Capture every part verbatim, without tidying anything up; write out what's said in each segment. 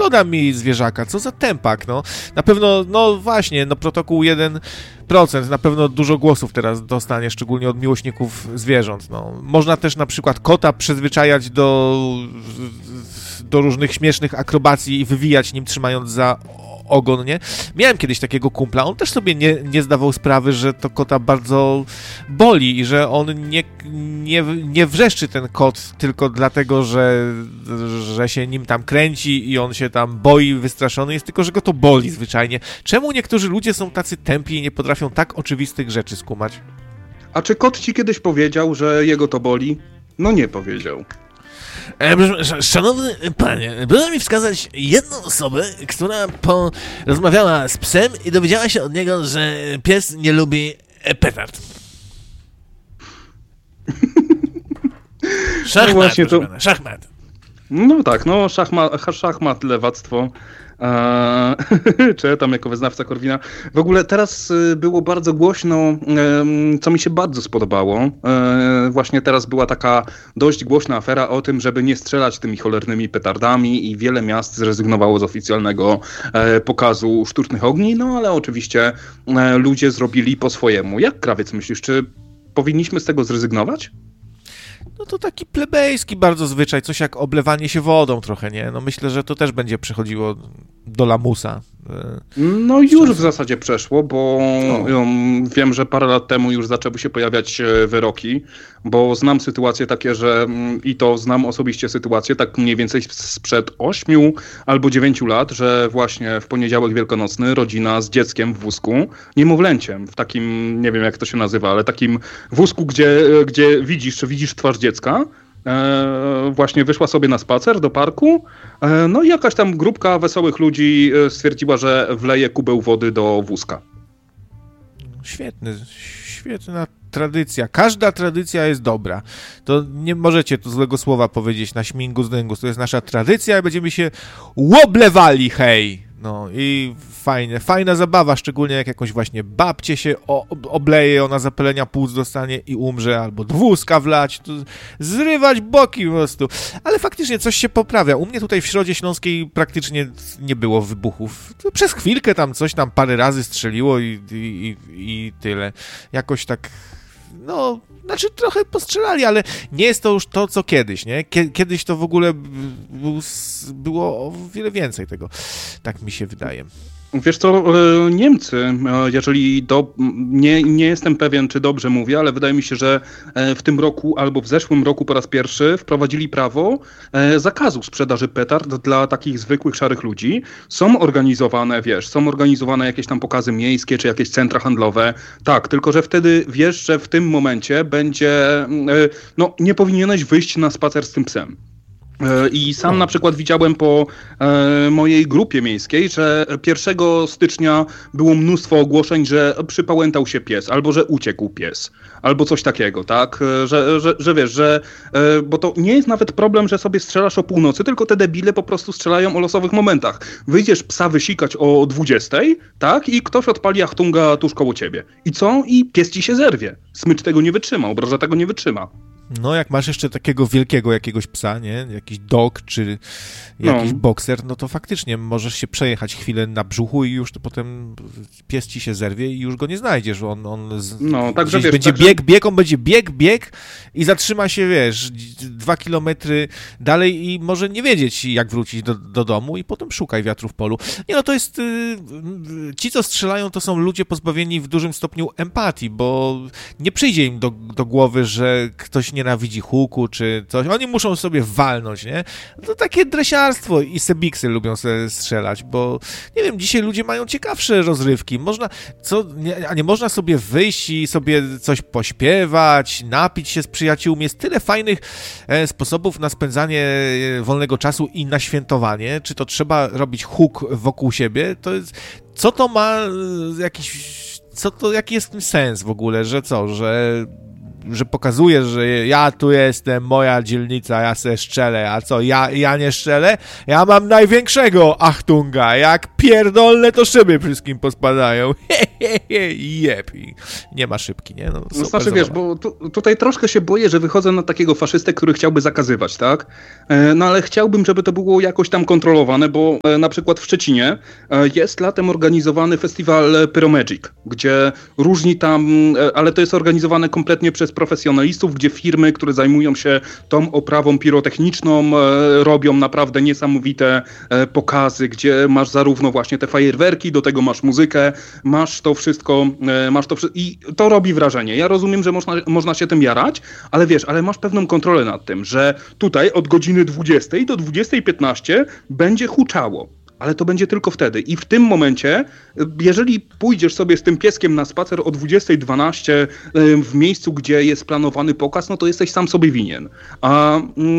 szkoda mi zwierzaka, co za tempak, no. Na pewno, no właśnie, no protokół jeden procent, na pewno dużo głosów teraz dostanie, szczególnie od miłośników zwierząt, no. Można też na przykład kota przyzwyczajać do, do różnych śmiesznych akrobacji i wywijać nim, trzymając za ogon, nie? Miałem kiedyś takiego kumpla, on też sobie nie, nie zdawał sprawy, że to kota bardzo boli i że on nie, nie, nie wrzeszczy ten kot tylko dlatego, że, że się nim tam kręci i on się tam boi, wystraszony jest, tylko że go to boli zwyczajnie. Czemu niektórzy ludzie są tacy tępi i nie potrafią tak oczywistych rzeczy skumać? A czy kot ci kiedyś powiedział, że jego to boli? No nie powiedział. E, szanowny panie, proszę mi wskazać jedną osobę, która porozmawiała z psem i dowiedziała się od niego, że pies nie lubi petard. Szachmat, no właśnie to... pana, szachmat. No tak, no szachmat, szachmat lewactwo. Eee, czy ja tam jako wyznawca Korwina. W ogóle teraz było bardzo głośno, e, co mi się bardzo spodobało. E, właśnie teraz była taka dość głośna afera o tym, żeby nie strzelać tymi cholernymi petardami i wiele miast zrezygnowało z oficjalnego e, pokazu sztucznych ogni, no ale oczywiście e, ludzie zrobili po swojemu. Jak, Krawiec, myślisz, czy powinniśmy z tego zrezygnować? No to taki plebejski bardzo zwyczaj, coś jak oblewanie się wodą trochę, nie? No myślę, że to też będzie przechodziło do lamusa. No już w zasadzie przeszło, bo no. wiem, że parę lat temu już zaczęły się pojawiać wyroki, bo znam sytuacje takie, że i to znam osobiście sytuację, tak mniej więcej sprzed ośmiu albo dziewięciu lat, że właśnie w poniedziałek wielkanocny rodzina z dzieckiem w wózku, niemowlęciem, w takim, nie wiem jak to się nazywa, ale takim wózku, gdzie, gdzie widzisz, czy widzisz twarz dziecka, E, właśnie wyszła sobie na spacer do parku, e, no i jakaś tam grupka wesołych ludzi stwierdziła, że wleje kubeł wody do wózka. Świetny, świetna tradycja. Każda tradycja jest dobra. To nie możecie tu złego słowa powiedzieć na śmigus dyngus. To jest nasza tradycja i będziemy się łoblewali, hej! No i fajne, fajna zabawa, szczególnie jak jakąś właśnie babcię się o, obleje, ona zapalenia płuc dostanie i umrze, albo do wózka wlać, to zrywać boki po prostu. Ale faktycznie coś się poprawia. U mnie tutaj w Środzie Śląskiej praktycznie nie było wybuchów. Przez chwilkę tam coś tam parę razy strzeliło i, i, i, i tyle. Jakoś tak... No, znaczy trochę postrzelali, ale nie jest to już to, co kiedyś, nie? Kiedyś to w ogóle było o wiele więcej tego, tak mi się wydaje. Wiesz co, Niemcy, jeżeli do, nie, nie jestem pewien, czy dobrze mówię, ale wydaje mi się, że w tym roku albo w zeszłym roku po raz pierwszy wprowadzili prawo zakazu sprzedaży petard dla takich zwykłych szarych ludzi. Są organizowane, wiesz, są organizowane jakieś tam pokazy miejskie, czy jakieś centra handlowe. Tak, tylko że wtedy wiesz, że w tym momencie będzie, no nie powinieneś wyjść na spacer z tym psem. I sam na przykład widziałem po e, mojej grupie miejskiej, że pierwszego stycznia było mnóstwo ogłoszeń, że przypałętał się pies, albo że uciekł pies, albo coś takiego, tak? Że, że, że wiesz, że e, bo to nie jest nawet problem, że sobie strzelasz o północy, tylko te debile po prostu strzelają o losowych momentach. Wyjdziesz psa wysikać o dwudziestej, tak? I ktoś odpali Achtunga tuż koło ciebie. I co? I pies ci się zerwie. Smycz tego nie wytrzyma, obraża tego nie wytrzyma. No, jak masz jeszcze takiego wielkiego jakiegoś psa, nie? Jakiś dog, czy jakiś no. bokser, no to faktycznie możesz się przejechać chwilę na brzuchu i już to potem pies ci się zerwie i już go nie znajdziesz. On, on z... no, także wiesz, będzie także... bieg, bieg, on będzie bieg, bieg i zatrzyma się, wiesz, dwa kilometry dalej i może nie wiedzieć, jak wrócić do, do domu i potem szukaj wiatru w polu. Nie no, to jest... Yy, ci, co strzelają, to są ludzie pozbawieni w dużym stopniu empatii, bo nie przyjdzie im do, do głowy, że ktoś nienawidzi huku, czy coś. Oni muszą sobie walnąć, nie? To takie dresiarstwo i sebiksy lubią sobie strzelać, bo nie wiem, dzisiaj ludzie mają ciekawsze rozrywki. Można, co, nie, a nie można sobie wyjść i sobie coś pośpiewać, napić się z przyjaciółmi. Jest tyle fajnych e, sposobów na spędzanie e, wolnego czasu i na świętowanie. Czy to trzeba robić huk wokół siebie? To jest, co to ma e, jakiś, co to, jaki jest w tym sens w ogóle, że co, że że pokazujesz, że ja tu jestem, moja dzielnica, ja se szczelę, a co, ja, ja nie szczelę? Ja mam największego Achtunga, jak pierdolne, to szyby wszystkim pospadają. Hehehe, jep. I nie ma szybki, nie? No, super, no znaczy, wiesz, bo tu, tutaj troszkę się boję, że wychodzę na takiego faszystę, który chciałby zakazywać, tak? E, no ale chciałbym, żeby to było jakoś tam kontrolowane, bo e, na przykład w Szczecinie e, jest latem organizowany festiwal Pyromagic, gdzie różni tam, e, ale to jest organizowane kompletnie przez profesjonalistów, gdzie firmy, które zajmują się tą oprawą pirotechniczną, e, robią naprawdę niesamowite e, pokazy, gdzie masz zarówno właśnie te fajerwerki, do tego masz muzykę, masz to wszystko, e, masz to wszystko i to robi wrażenie. Ja rozumiem, że można, można się tym jarać, ale wiesz, ale masz pewną kontrolę nad tym, że tutaj od godziny dwudziestej do dwudziestej piętnaście będzie huczało. Ale to będzie tylko wtedy. I w tym momencie, jeżeli pójdziesz sobie z tym pieskiem na spacer o dwudziestej dwanaście w miejscu, gdzie jest planowany pokaz, no to jesteś sam sobie winien. A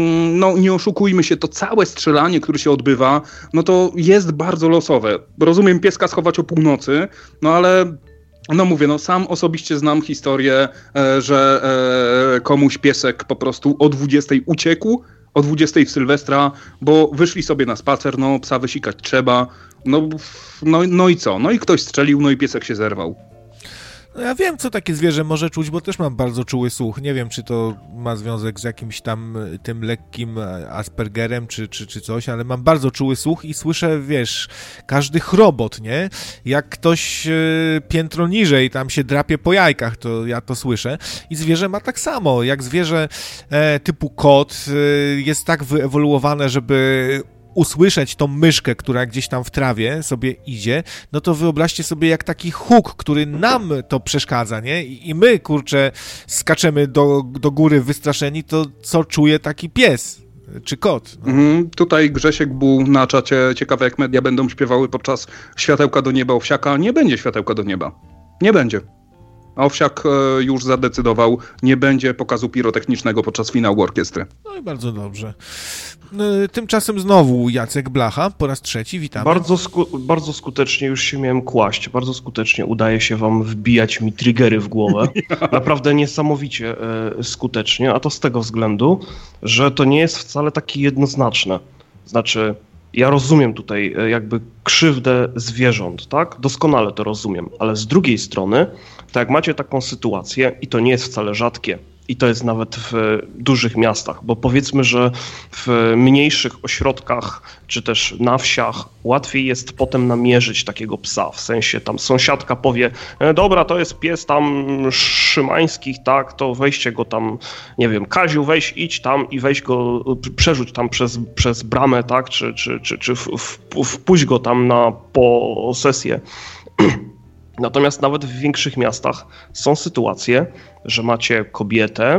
no nie oszukujmy się, to całe strzelanie, które się odbywa, no to jest bardzo losowe. Rozumiem pieska schować o północy, no ale no mówię, no sam osobiście znam historię, że komuś piesek po prostu o dwudziestej uciekł, o dwudziestej w Sylwestra, bo wyszli sobie na spacer, no psa wysikać trzeba, no, no, no i co? No i ktoś strzelił, no i piesek się zerwał. No ja wiem, co takie zwierzę może czuć, bo też mam bardzo czuły słuch. Nie wiem, czy to ma związek z jakimś tam tym lekkim Aspergerem, czy, czy, czy coś, ale mam bardzo czuły słuch i słyszę, wiesz, każdy chrobot, nie? Jak ktoś e, piętro niżej tam się drapie po jajkach, to ja to słyszę. I zwierzę ma tak samo. Jak zwierzę e, typu kot e, jest tak wyewoluowane, żeby usłyszeć tą myszkę, która gdzieś tam w trawie sobie idzie, no to wyobraźcie sobie jak taki huk, który nam to przeszkadza, nie? I, i my, kurczę, skaczemy do, do góry wystraszeni, to co czuje taki pies czy kot? No. Mm, tutaj Grzesiek był na czacie, ciekawe jak media będą śpiewały podczas Światełka do nieba Owsiaka. Nie będzie Światełka do nieba. Nie będzie. Owsiak e, już zadecydował, nie będzie pokazu pirotechnicznego podczas finału orkiestry. No i bardzo dobrze. Tymczasem znowu Jacek Blacha, po raz trzeci, witamy. Bardzo, sku- bardzo skutecznie już się miałem kłaść, bardzo skutecznie udaje się wam wbijać mi triggery w głowę. Naprawdę niesamowicie e, skutecznie, a to z tego względu, że to nie jest wcale takie jednoznaczne. Znaczy, ja rozumiem tutaj e, jakby krzywdę zwierząt, tak? Doskonale to rozumiem, ale z drugiej strony, tak jak macie taką sytuację i to nie jest wcale rzadkie, i to jest nawet w dużych miastach, bo powiedzmy, że w mniejszych ośrodkach czy też na wsiach łatwiej jest potem namierzyć takiego psa, w sensie tam sąsiadka powie, e, dobra, to jest pies tam szymańskich, tak, to weźcie go tam, nie wiem, Kaziu, weź, idź tam i weź go, przerzuć tam przez, przez bramę, tak, czy, czy, czy, czy w, w, wpuść go tam na posesję. Natomiast nawet w większych miastach są sytuacje, że macie kobietę,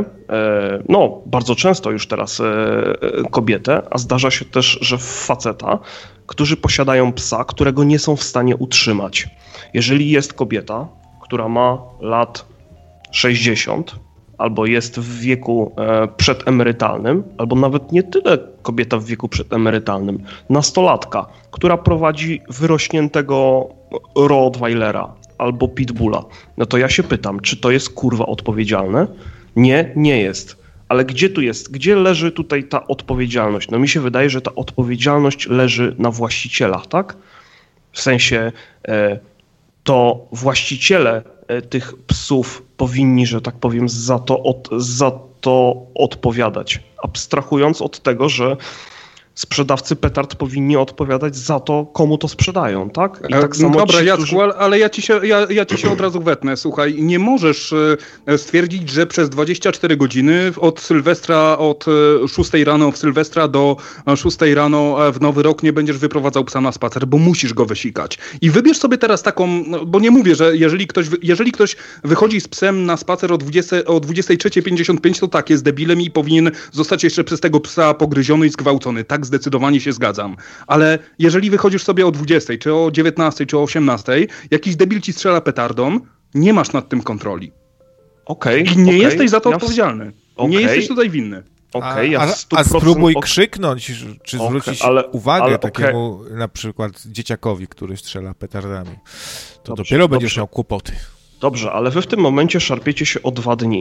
no bardzo często już teraz kobietę, a zdarza się też, że faceta, którzy posiadają psa, którego nie są w stanie utrzymać. Jeżeli jest kobieta, która ma lat sześćdziesiąt, albo jest w wieku przedemerytalnym, albo nawet nie tyle kobieta w wieku przedemerytalnym, nastolatka, która prowadzi wyrośniętego Rottweilera albo Pitbulla, no to ja się pytam, czy to jest kurwa odpowiedzialne? Nie, nie jest. Ale gdzie tu jest, gdzie leży tutaj ta odpowiedzialność? No mi się wydaje, że ta odpowiedzialność leży na właścicielach, tak? W sensie e, to właściciele e, tych psów powinni, że tak powiem, za to, od, za to odpowiadać. Abstrahując od tego, że sprzedawcy petard powinni odpowiadać za to, komu to sprzedają, tak? I tak samo Dobra, ci, Jacku, którzy... ale ja ci, się, ja, ja ci się od razu wetnę. Słuchaj, nie możesz stwierdzić, że przez dwadzieścia cztery godziny od Sylwestra, od szóstej rano w Sylwestra do szóstej rano w Nowy Rok nie będziesz wyprowadzał psa na spacer, bo musisz go wysikać. I wybierz sobie teraz taką, bo nie mówię, że jeżeli ktoś, jeżeli ktoś wychodzi z psem na spacer o, dwudziestej, o dwudziestej trzeciej pięćdziesiąt pięć, to tak, jest debilem i powinien zostać jeszcze przez tego psa pogryziony i zgwałcony. Tak, zdecydowanie się zgadzam. Ale jeżeli wychodzisz sobie o dwudziestej, czy o dziewiętnastej, czy o osiemnastej, jakiś debil ci strzela petardą, nie masz nad tym kontroli. Okej. Okay, I nie okay. jesteś za to ja odpowiedzialny. Okay. Nie jesteś tutaj winny. Okay, ja a, a spróbuj krzyknąć, czy okay, zwrócić ale, uwagę ale, takiemu okay. na przykład dzieciakowi, który strzela petardami. To dobrze, dopiero będziesz dobrze. miał kłopoty. Dobrze, ale wy w tym momencie szarpiecie się o dwa dni.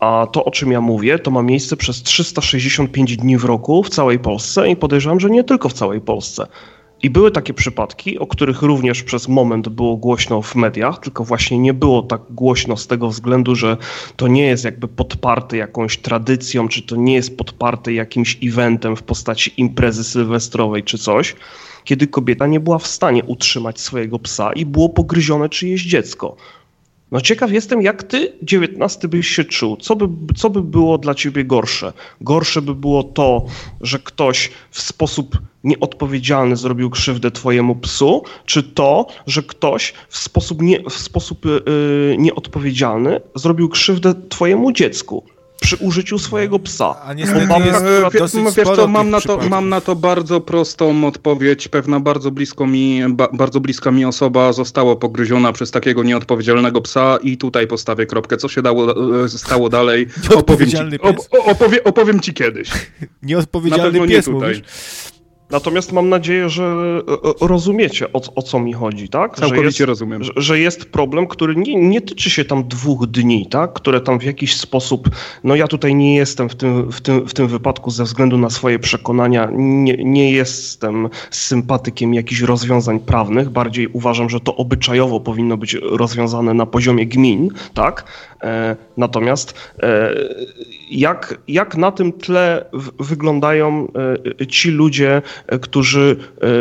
A to, o czym ja mówię, to ma miejsce przez trzysta sześćdziesiąt pięć dni w roku w całej Polsce i podejrzewam, że nie tylko w całej Polsce. I były takie przypadki, o których również przez moment było głośno w mediach, tylko właśnie nie było tak głośno z tego względu, że to nie jest jakby podparte jakąś tradycją, czy to nie jest podparte jakimś eventem w postaci imprezy sylwestrowej czy coś, kiedy kobieta nie była w stanie utrzymać swojego psa i było pogryzione czyjeś dziecko. No ciekaw jestem, jak ty, dziewiętnasty, byś się czuł. Co by, co by było dla ciebie gorsze? Gorsze by było to, że ktoś w sposób nieodpowiedzialny zrobił krzywdę twojemu psu, czy to, że ktoś w sposób, nie, w sposób yy, nieodpowiedzialny zrobił krzywdę twojemu dziecku przy użyciu swojego psa? A niestety Babka, jest wie, dosyć wiesz sporo co, mam tych na, to, przypadków. mam na to bardzo prostą odpowiedź. Pewna bardzo, blisko mi, ba, bardzo bliska mi osoba została pogryziona przez takiego nieodpowiedzialnego psa i tutaj postawię kropkę. Co się dało, stało dalej? Opowiem ci, op, opowie, opowiem ci kiedyś. Nieodpowiedzialny Na pies, nie tutaj. mówisz? Natomiast mam nadzieję, że rozumiecie, o, o co mi chodzi, tak? Całkowicie że jest, rozumiem. Że, że jest problem, który nie, nie tyczy się tam dwóch dni, tak? Które tam w jakiś sposób, no ja tutaj nie jestem w tym, w tym, w tym wypadku ze względu na swoje przekonania, nie, nie jestem sympatykiem jakichś rozwiązań prawnych, bardziej uważam, że to obyczajowo powinno być rozwiązane na poziomie gmin, tak? E, natomiast e, jak, jak na tym tle w, wyglądają e, ci ludzie, którzy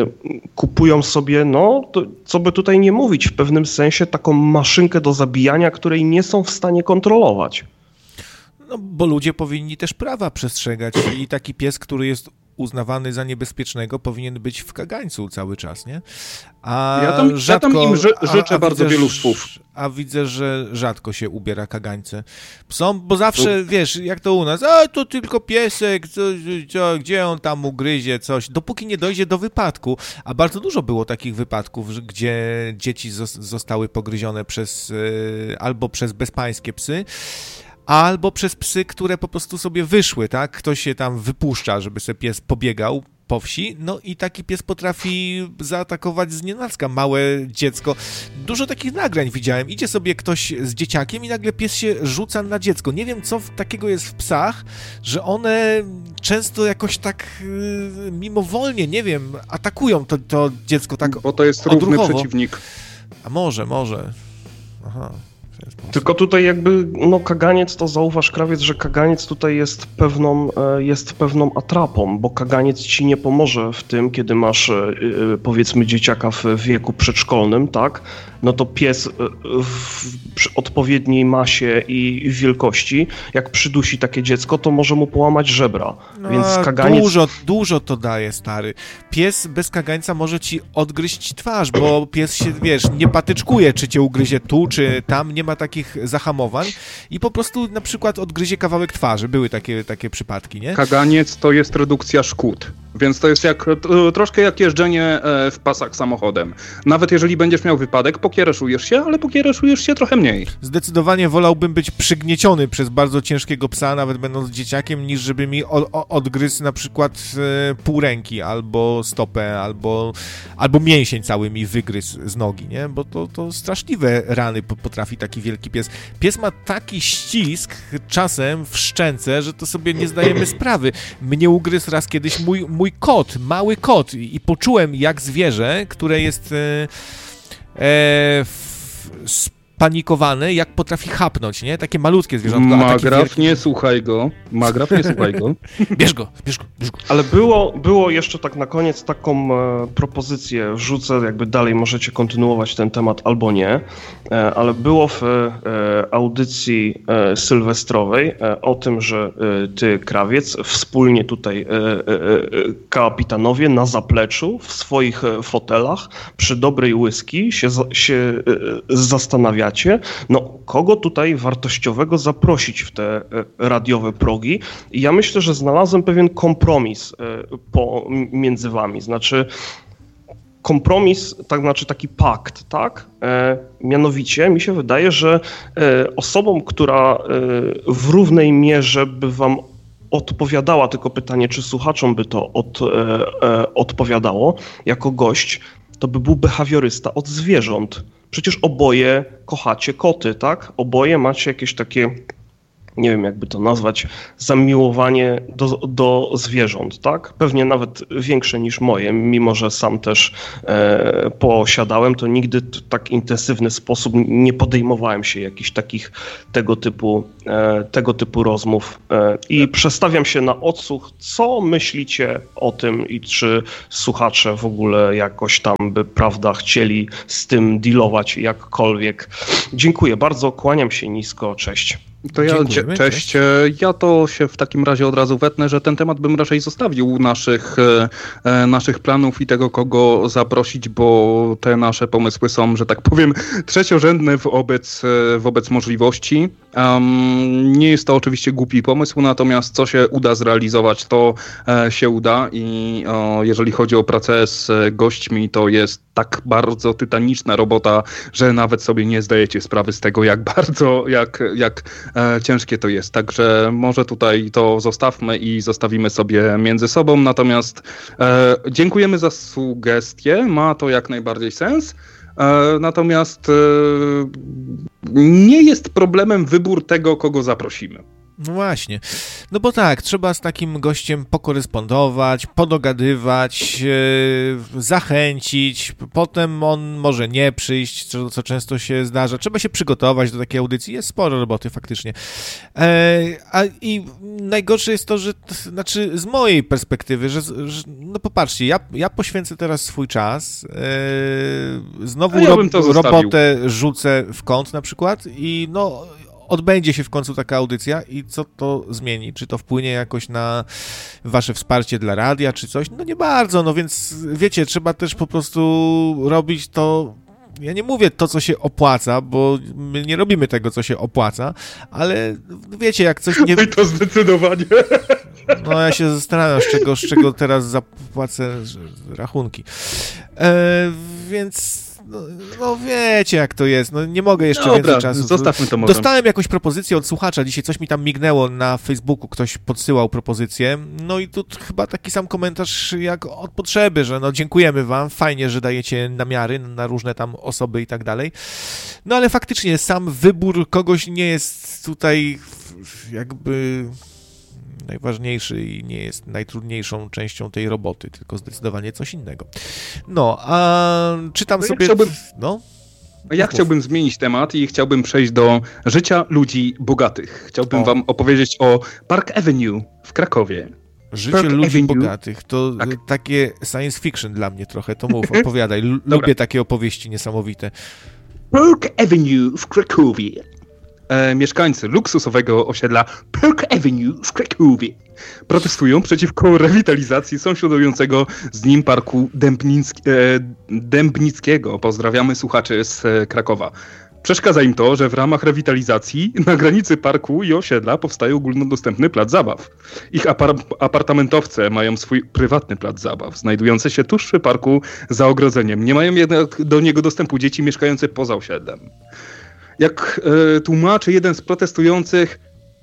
kupują sobie, no, to, co by tutaj nie mówić, w pewnym sensie taką maszynkę do zabijania, której nie są w stanie kontrolować. No, bo ludzie powinni też prawa przestrzegać i taki pies, który jest uznawany za niebezpiecznego, powinien być w kagańcu cały czas, nie? A Ja tam, rzadko, ja tam im ży, życzę a, a bardzo widzę, wielu słów. A widzę, że rzadko się ubiera kagańce psom, bo zawsze, wiesz, jak to u nas, a to tylko piesek, co, co, gdzie on tam ugryzie coś, dopóki nie dojdzie do wypadku, a bardzo dużo było takich wypadków, że- gdzie dzieci zos- zostały pogryzione przez, e, albo przez bezpańskie psy, albo przez psy, które po prostu sobie wyszły, tak? Ktoś się tam wypuszcza, żeby sobie pies pobiegał po wsi, no i taki pies potrafi zaatakować znienacka małe dziecko. Dużo takich nagrań widziałem. Idzie sobie ktoś z dzieciakiem i nagle pies się rzuca na dziecko. Nie wiem, co w- takiego jest w psach, że one często jakoś tak yy, mimowolnie, nie wiem, atakują to, to dziecko tak Bo to jest równy odruchowo. przeciwnik. A może, może. Aha. w ten sposób. Tylko tutaj jakby, no kaganiec, to zauważ, krawiec, że kaganiec tutaj jest pewną, e, jest pewną atrapą, bo kaganiec ci nie pomoże w tym, kiedy masz e, e, powiedzmy dzieciaka w wieku przedszkolnym, tak? No to pies e, w przy odpowiedniej masie i wielkości, jak przydusi takie dziecko, to może mu połamać żebra. No, Więc kaganiec... dużo, dużo to daje, stary. Pies bez kagańca może ci odgryźć twarz, bo pies się, wiesz, nie patyczkuje, czy cię ugryzie tu, czy tam, nie ma takich zahamowań i po prostu na przykład odgryzie kawałek twarzy. Były takie, takie przypadki, nie? Kaganiec to jest redukcja szkód, więc to jest jak, t- troszkę jak jeżdżenie e, w pasach samochodem. Nawet jeżeli będziesz miał wypadek, pokiereszujesz się, ale pokiereszujesz się trochę mniej. Zdecydowanie wolałbym być przygnieciony przez bardzo ciężkiego psa, nawet będąc dzieciakiem, niż żeby mi o, o, odgryzł na przykład e, pół ręki, albo stopę, albo, albo mięsień cały mi wygryzł z nogi, nie? Bo to, to straszliwe rany po- potrafi taki wielki pies. Pies ma taki ścisk czasem w szczęce, że to sobie nie zdajemy sprawy. Mnie ugryzł raz kiedyś mój, mój kot, mały kot i, i poczułem jak zwierzę, które jest e, e, f, spanikowane, jak potrafi chapnąć, nie? Takie malutkie zwierzątko, a taki Magraf, wielki... nie słuchaj go. Magraf, nie słuchaj go. Bierz go, bierz go, bierz go. Ale było, było jeszcze tak na koniec taką e, propozycję, wrzucę, jakby dalej możecie kontynuować ten temat albo nie, e, ale było w e, audycji e, sylwestrowej e, o tym, że e, ty, krawiec, wspólnie tutaj e, e, e, kapitanowie na zapleczu w swoich e, fotelach przy dobrej whisky się, za- się e, zastanawiacie, no kogo tutaj wartościowego zaprosić w te e, radiowe progi. I ja myślę, że znalazłem pewien kompromis e, po, m- między wami. Znaczy kompromis, tak znaczy taki pakt, tak? E, mianowicie mi się wydaje, że e, osobą, która e, w równej mierze by wam odpowiadała, tylko pytanie, czy słuchaczom by to od, e, e, odpowiadało, jako gość, to by był behawiorysta od zwierząt. Przecież oboje kochacie koty, tak? Oboje macie jakieś takie nie wiem jakby to nazwać, zamiłowanie do, do zwierząt, tak? Pewnie nawet większe niż moje, mimo że sam też e, posiadałem, to nigdy w tak intensywny sposób nie podejmowałem się jakichś takich tego typu, e, tego typu rozmów. E, I przestawiam się na odsłuch, co myślicie o tym i czy słuchacze w ogóle jakoś tam by, prawda, chcieli z tym dealować jakkolwiek. Dziękuję bardzo, kłaniam się nisko, cześć. To ja, Dziękujemy, cześć. cześć. Ja to się w takim razie od razu wetnę, że ten temat bym raczej zostawił naszych, e, naszych planów i tego, kogo zaprosić, bo te nasze pomysły są, że tak powiem, trzeciorzędne wobec, wobec możliwości. Um, nie jest to oczywiście głupi pomysł, natomiast co się uda zrealizować, to e, się uda i o, jeżeli chodzi o pracę z gośćmi, to jest tak bardzo tytaniczna robota, że nawet sobie nie zdajecie sprawy z tego, jak bardzo, jak, jak e, ciężkie to jest. Także może tutaj to zostawmy i zostawimy sobie między sobą. Natomiast e, dziękujemy za sugestię, ma to jak najbardziej sens. E, natomiast e, nie jest problemem wybór tego, kogo zaprosimy. No właśnie. No bo tak, trzeba z takim gościem pokorespondować, podogadywać, yy, zachęcić, potem on może nie przyjść, co, co często się zdarza. Trzeba się przygotować do takiej audycji, jest sporo roboty faktycznie. E, a i najgorsze jest to, że, to, znaczy z mojej perspektywy, że, że no popatrzcie, ja, ja poświęcę teraz swój czas, yy, znowu ja ro, robotę rzucę w kąt na przykład i no... odbędzie się w końcu taka audycja i co to zmieni? Czy to wpłynie jakoś na wasze wsparcie dla radia, czy coś? No nie bardzo, no więc wiecie, trzeba też po prostu robić to, ja nie mówię to, co się opłaca, bo my nie robimy tego, co się opłaca, ale wiecie, jak coś nie... I to zdecydowanie. No ja się zastanawiam, z czego, z czego teraz zapłacę rachunki. E, więc... No, no wiecie, jak to jest. No nie mogę jeszcze Dobra, więcej czasu. Zostawmy to może. Dostałem jakąś propozycję od słuchacza. Dzisiaj coś mi tam mignęło na Facebooku. Ktoś podsyłał propozycję. No i tu chyba taki sam komentarz jak od potrzeby, że no dziękujemy wam. Fajnie, że dajecie namiary na różne tam osoby i tak dalej. No ale faktycznie sam wybór kogoś nie jest tutaj jakby... najważniejszy i nie jest najtrudniejszą częścią tej roboty, tylko zdecydowanie coś innego. No, a czytam no sobie... Ja chciałbym, no? ja chciałbym zmienić temat i chciałbym przejść do życia ludzi bogatych. Chciałbym o. wam opowiedzieć o Park Avenue w Krakowie. Życie Park ludzi Avenue. bogatych, to tak. takie science fiction dla mnie trochę, to mów, opowiadaj. L- lubię takie opowieści niesamowite. Park Avenue w Krakowie. E, mieszkańcy luksusowego osiedla Park Avenue w Krakowie protestują przeciwko rewitalizacji sąsiadującego z nim parku Dębnicki, e, Dębnickiego. Pozdrawiamy słuchaczy z e, Krakowa. Przeszkadza im to, że w ramach rewitalizacji na granicy parku i osiedla powstaje ogólnodostępny plac zabaw. Ich apar- apartamentowce mają swój prywatny plac zabaw, znajdujący się tuż przy parku za ogrodzeniem. Nie mają jednak do niego dostępu dzieci mieszkające poza osiedlem. Jak e, tłumaczy jeden z protestujących,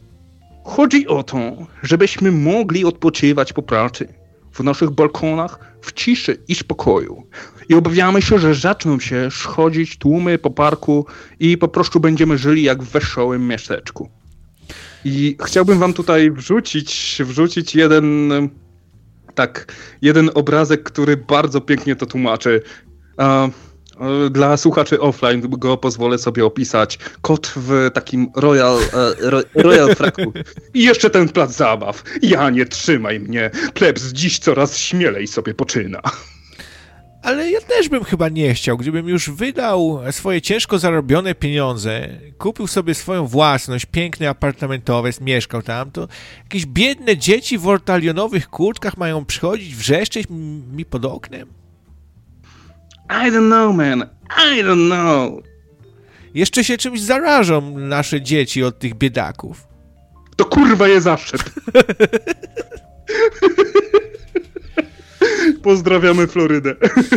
chodzi o to, żebyśmy mogli odpoczywać po pracy w naszych balkonach w ciszy i spokoju. I obawiamy się, że zaczną się schodzić tłumy po parku i po prostu będziemy żyli jak w wesołym miasteczku. I chciałbym wam tutaj wrzucić, wrzucić jeden, tak, jeden obrazek, który bardzo pięknie to tłumaczy. Uh, Dla słuchaczy offline go pozwolę sobie opisać. Kot w takim royal, ro, royal fraku. I jeszcze ten plac zabaw. Ja nie trzymaj mnie. Plebs dziś coraz śmielej sobie poczyna. Ale ja też bym chyba nie chciał. Gdybym już wydał swoje ciężko zarobione pieniądze, kupił sobie swoją własność, piękny apartamentowiec, mieszkał tam, to jakieś biedne dzieci w ortalionowych kurtkach mają przychodzić, wrzeszczeć mi pod oknem? I don't know, man. I don't know. Jeszcze się czymś zarażą nasze dzieci od tych biedaków. To kurwa je zaszczep. Pozdrawiamy Florydę.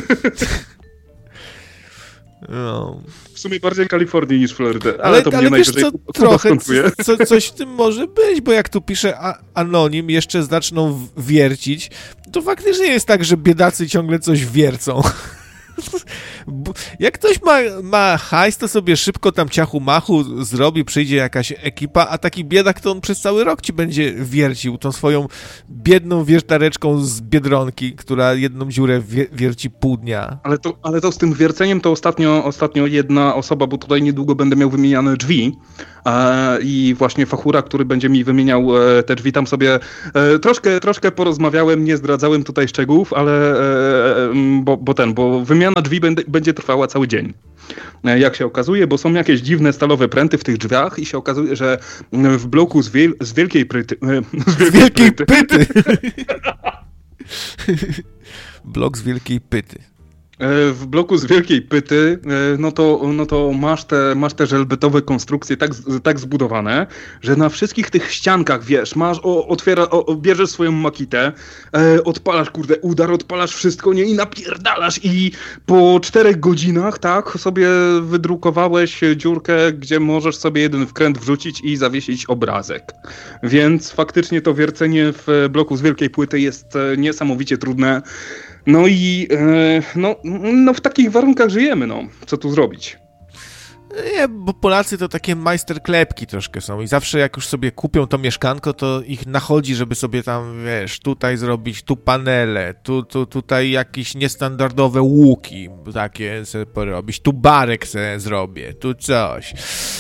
No. W sumie bardziej Kalifornii niż Florydę, ale, ale to ale mnie wiesz najwyżej co, trochę co, co, coś w tym może być, bo jak tu pisze a, anonim, jeszcze zaczną wiercić, to faktycznie jest tak, że biedacy ciągle coś wiercą. Jak ktoś ma, ma hajs, to sobie szybko tam ciachu machu zrobi, przyjdzie jakaś ekipa, a taki biedak to on przez cały rok ci będzie wiercił tą swoją biedną wiertareczką z Biedronki, która jedną dziurę wie, wierci pół dnia. Ale to, ale to z tym wierceniem to ostatnio, ostatnio jedna osoba, bo tutaj niedługo będę miał wymieniane drzwi e, i właśnie fachura, który będzie mi wymieniał e, te drzwi, tam sobie e, troszkę, troszkę porozmawiałem, nie zdradzałem tutaj szczegółów, ale e, bo, bo ten, bo wymiana drzwi będzie, będzie trwała cały dzień. E, jak się okazuje, bo są jakieś dziwne stalowe pręty w tych drzwiach i się okazuje, że w bloku z, wiel, z wielkiej pryty... E, z wielkiej, z wielkiej pryty. pyty! Blok z wielkiej pyty. W bloku z wielkiej pyty, no to, no to masz te, masz te żelbetowe konstrukcje tak, tak zbudowane, że na wszystkich tych ściankach, wiesz, masz, o, otwiera, o, bierzesz swoją makitę, e, odpalasz, kurde, udar, odpalasz wszystko, nie, i napierdalasz i po czterech godzinach, tak, sobie wydrukowałeś dziurkę, gdzie możesz sobie jeden wkręt wrzucić i zawiesić obrazek. Więc faktycznie to wiercenie w bloku z wielkiej płyty jest niesamowicie trudne. No i e, no, no w takich warunkach żyjemy, no. Co tu zrobić? Nie, bo Polacy to takie majsterklepki troszkę są i zawsze jak już sobie kupią to mieszkanko, to ich nachodzi, żeby sobie tam, wiesz, tutaj zrobić, tu panele, tu, tu, tutaj jakieś niestandardowe łuki takie sobie porobić, tu barek sobie zrobię, tu coś.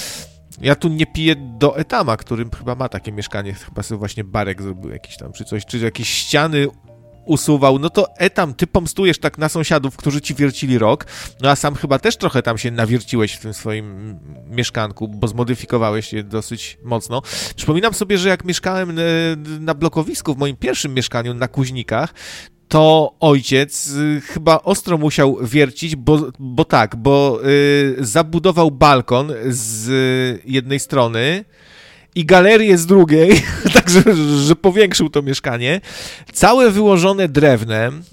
Ja tu nie piję do Etama, którym chyba ma takie mieszkanie, chyba sobie właśnie barek zrobił jakiś tam, czy coś, czy jakieś ściany usuwał, no to etam, ty pomstujesz tak na sąsiadów, którzy ci wiercili rok, no a sam chyba też trochę tam się nawierciłeś w tym swoim mieszkanku, bo zmodyfikowałeś je dosyć mocno. Przypominam sobie, że jak mieszkałem na blokowisku w moim pierwszym mieszkaniu na Kuźnikach, to ojciec y, chyba ostro musiał wiercić, bo, bo tak, bo y, zabudował balkon z y, jednej strony i galerię z drugiej, tak że, że powiększył to mieszkanie, całe wyłożone drewnem,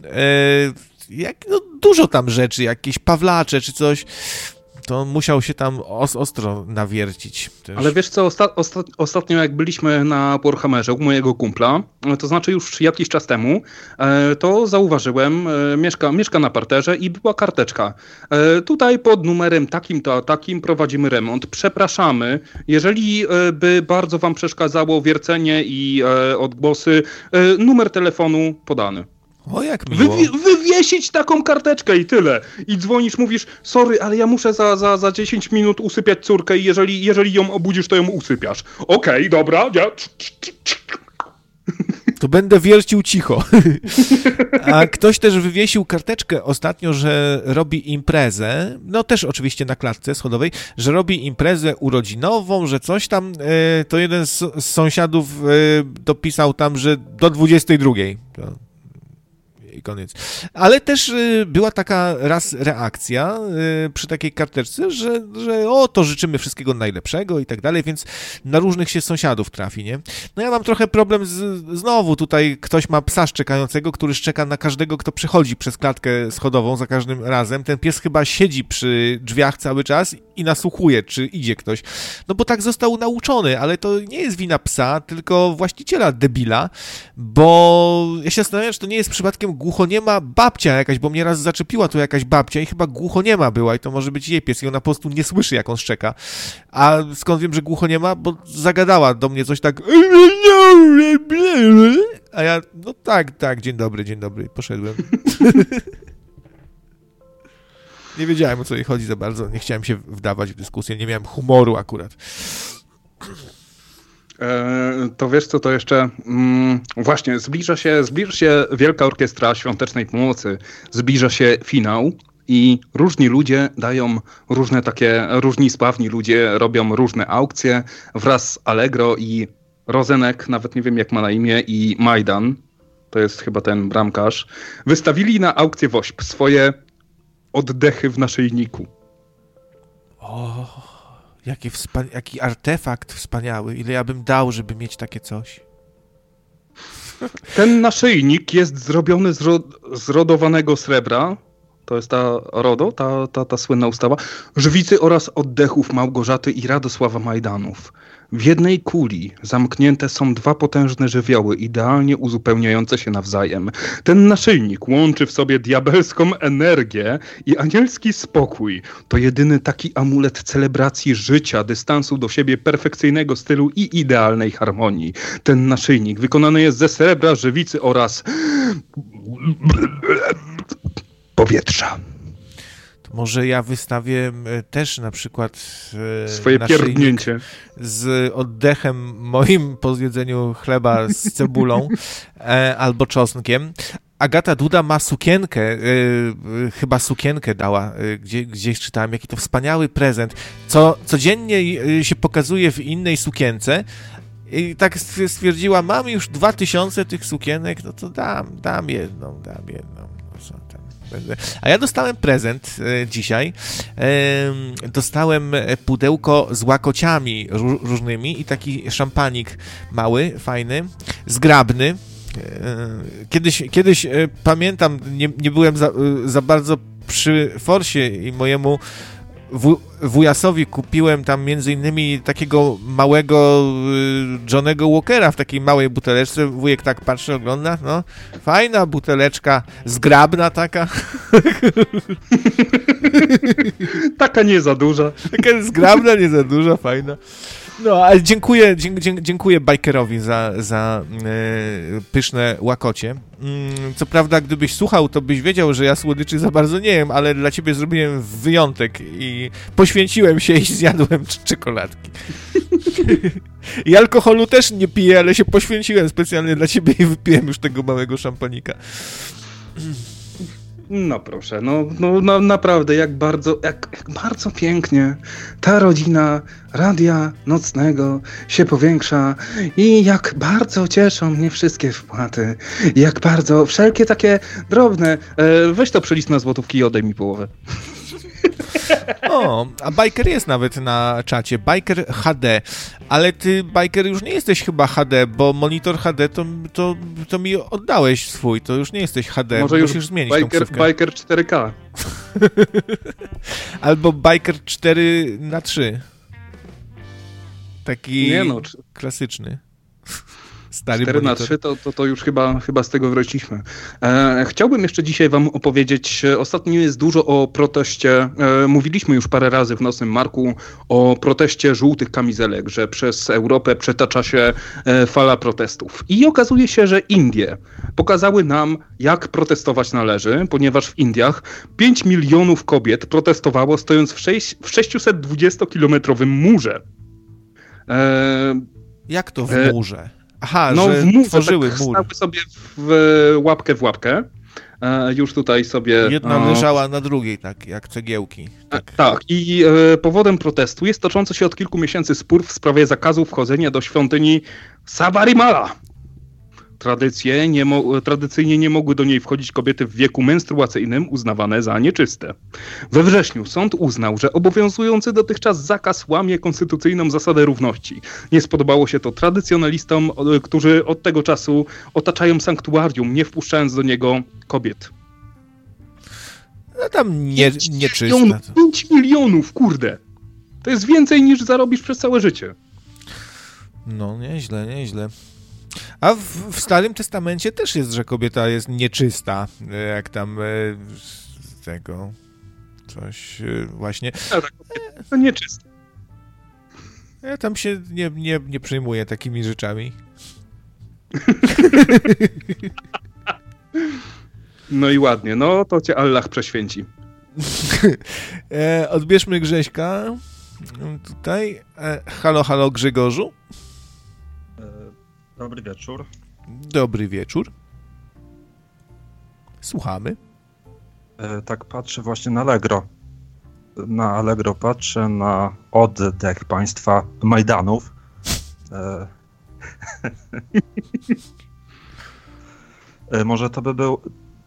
e, jak, no, dużo tam rzeczy, jakieś pawlacze czy coś, to musiał się tam os, ostro nawiercić. Też. Ale wiesz co, osta- osta- ostatnio jak byliśmy na Warhammerze u mojego kumpla, to znaczy już jakiś czas temu, e, to zauważyłem, e, mieszka, mieszka na parterze i była karteczka. E, tutaj pod numerem takim to takim prowadzimy remont. Przepraszamy, jeżeli e, by bardzo wam przeszkadzało wiercenie i e, odgłosy, e, numer telefonu podany. O, jak miło. Wywi- wywiesić taką karteczkę i tyle. I dzwonisz, mówisz, sorry, ale ja muszę za, za, za dziesięć minut usypiać córkę i jeżeli, jeżeli ją obudzisz, to ją usypiasz. Okej, okay, dobra. Ja... To będę wiercił cicho. A ktoś też wywiesił karteczkę ostatnio, że robi imprezę, no też oczywiście na klatce schodowej, że robi imprezę urodzinową, że coś tam, to jeden z, z sąsiadów dopisał tam, że do dwudziestej drugiej. I koniec. Ale też y, była taka raz reakcja y, przy takiej karteczce, że, że o, to życzymy wszystkiego najlepszego i tak dalej, więc na różnych się sąsiadów trafi, nie? No ja mam trochę problem z, znowu tutaj ktoś ma psa szczekającego, który szczeka na każdego, kto przychodzi przez klatkę schodową za każdym razem. Ten pies chyba siedzi przy drzwiach cały czas i nasłuchuje, czy idzie ktoś. No bo tak został nauczony, ale to nie jest wina psa, tylko właściciela debila, bo ja się zastanawiam, czy to nie jest przypadkiem głuchoniema babcia jakaś, bo mnie raz zaczepiła tu jakaś babcia i chyba głuchoniema była i to może być jej pies i ona po prostu nie słyszy, jak on szczeka. A skąd wiem, że głuchoniema? Bo zagadała do mnie coś tak a ja, no tak, tak, dzień dobry, dzień dobry i poszedłem. Nie wiedziałem, o co jej chodzi za bardzo, nie chciałem się wdawać w dyskusję, nie miałem humoru akurat. To wiesz co, to jeszcze mm, właśnie zbliża się, zbliża się Wielka Orkiestra Świątecznej Pomocy, zbliża się finał i różni ludzie dają różne takie, różni sławni ludzie robią różne aukcje wraz z Allegro i Rozenek, nawet nie wiem jak ma na imię, i Majdan, to jest chyba ten bramkarz, wystawili na aukcję Wośp swoje oddechy w naszyjniku. O... Jaki, wspa- jaki artefakt wspaniały. Ile ja bym dał, żeby mieć takie coś. Ten naszyjnik jest zrobiony z, ro- z rodowanego srebra To jest ta RODO, ta, ta, ta słynna ustawa. Żywicy oraz oddechów Małgorzaty i Radosława Majdanów. W jednej kuli zamknięte są dwa potężne żywioły, idealnie uzupełniające się nawzajem. Ten naszyjnik łączy w sobie diabelską energię i anielski spokój. To jedyny taki amulet celebracji życia, dystansu do siebie, perfekcyjnego stylu i idealnej harmonii. Ten naszyjnik wykonany jest ze srebra, żywicy oraz powietrza. Może ja wystawię też na przykład e, swoje pierdnięcie z oddechem moim po zjedzeniu chleba z cebulą e, albo czosnkiem. Agata Duda ma sukienkę, e, chyba sukienkę dała, e, gdzie, gdzieś czytałem, jaki to wspaniały prezent, co codziennie się pokazuje w innej sukience. I tak stwierdziła, mam już dwa tysiące tych sukienek, no to dam, dam jedną, dam jedną. No co tam. A ja dostałem prezent e, dzisiaj. E, dostałem pudełko z łakociami ró- różnymi i taki szampanik mały, fajny, zgrabny. E, kiedyś, kiedyś e, pamiętam, nie, nie byłem za, za bardzo przy Forsie i mojemu w, wujasowi kupiłem tam między innymi takiego małego y, Johnnego Walkera w takiej małej buteleczce. Wujek tak patrzy, ogląda, no, fajna buteleczka, zgrabna taka. Taka nie za duża. Taka zgrabna, nie za duża, fajna. No, ale dziękuję, dzie- dziękuję bajkerowi za, za e, pyszne łakocie. Mm, co prawda, gdybyś słuchał, to byś wiedział, że ja słodyczy za bardzo nie jem, ale dla ciebie zrobiłem wyjątek i poświęciłem się i zjadłem c- czekoladki. I alkoholu też nie piję, ale się poświęciłem specjalnie dla ciebie i wypiłem już tego małego szampanika. No proszę, no, no, no naprawdę, jak bardzo, jak, jak bardzo pięknie ta rodzina Radia Nocnego się powiększa i jak bardzo cieszą mnie wszystkie wpłaty, jak bardzo wszelkie takie drobne, e, weź to przelicz na złotówki i odej mi połowę. O, a Biker jest nawet na czacie, Biker H D, ale ty, Biker, już nie jesteś chyba H D, bo monitor H D to, to, to mi oddałeś swój, to już nie jesteś H D, może już musisz zmienić Biker, tą ksywkę. Biker cztery K. Albo Biker cztery na trzy. Taki nie no, klasyczny. Stary cztery na trzy to, to, to już chyba, chyba z tego wróciliśmy. E, chciałbym jeszcze dzisiaj wam opowiedzieć, ostatnio jest dużo o proteście, e, mówiliśmy już parę razy w Nocnym Marku o proteście żółtych kamizelek, że przez Europę przetacza się e, fala protestów. I okazuje się, że Indie pokazały nam, jak protestować należy, ponieważ w Indiach pięć milionów kobiet protestowało, stojąc w, sześć, w sześciusetdwudziestokilometrowym murze. E, jak to w murze? Aha, no, że w murze, tworzyły tak mur. stały sobie w łapkę w łapkę. E, już tutaj sobie... Jedna e, leżała na drugiej, tak jak cegiełki. Tak, tak. I e, powodem protestu jest toczący się od kilku miesięcy spór w sprawie zakazu wchodzenia do świątyni Sabarimala. Tradycje nie mo- tradycyjnie nie mogły do niej wchodzić kobiety w wieku menstruacyjnym uznawane za nieczyste. We wrześniu sąd uznał, że obowiązujący dotychczas zakaz łamie konstytucyjną zasadę równości. Nie spodobało się to tradycjonalistom, którzy od tego czasu otaczają sanktuarium, nie wpuszczając do niego kobiet. No tam nie, nieczyste. pięć milionów, kurde! To jest więcej niż zarobisz przez całe życie. No nieźle, nieźle. A w, w Starym Testamencie też jest, że kobieta jest nieczysta, jak tam e, z tego coś e, właśnie. A tak, to nieczyste. Ja tam się nie, nie, nie przejmuję takimi rzeczami. No i ładnie, no to cię Allah prześwięci. e, odbierzmy Grześka. Tutaj. E, halo, halo Grzegorzu. Dobry wieczór. Dobry wieczór. Słuchamy. E, tak patrzę właśnie na Allegro. Na Allegro patrzę na oddech państwa Majdanów. E, e, może to by był...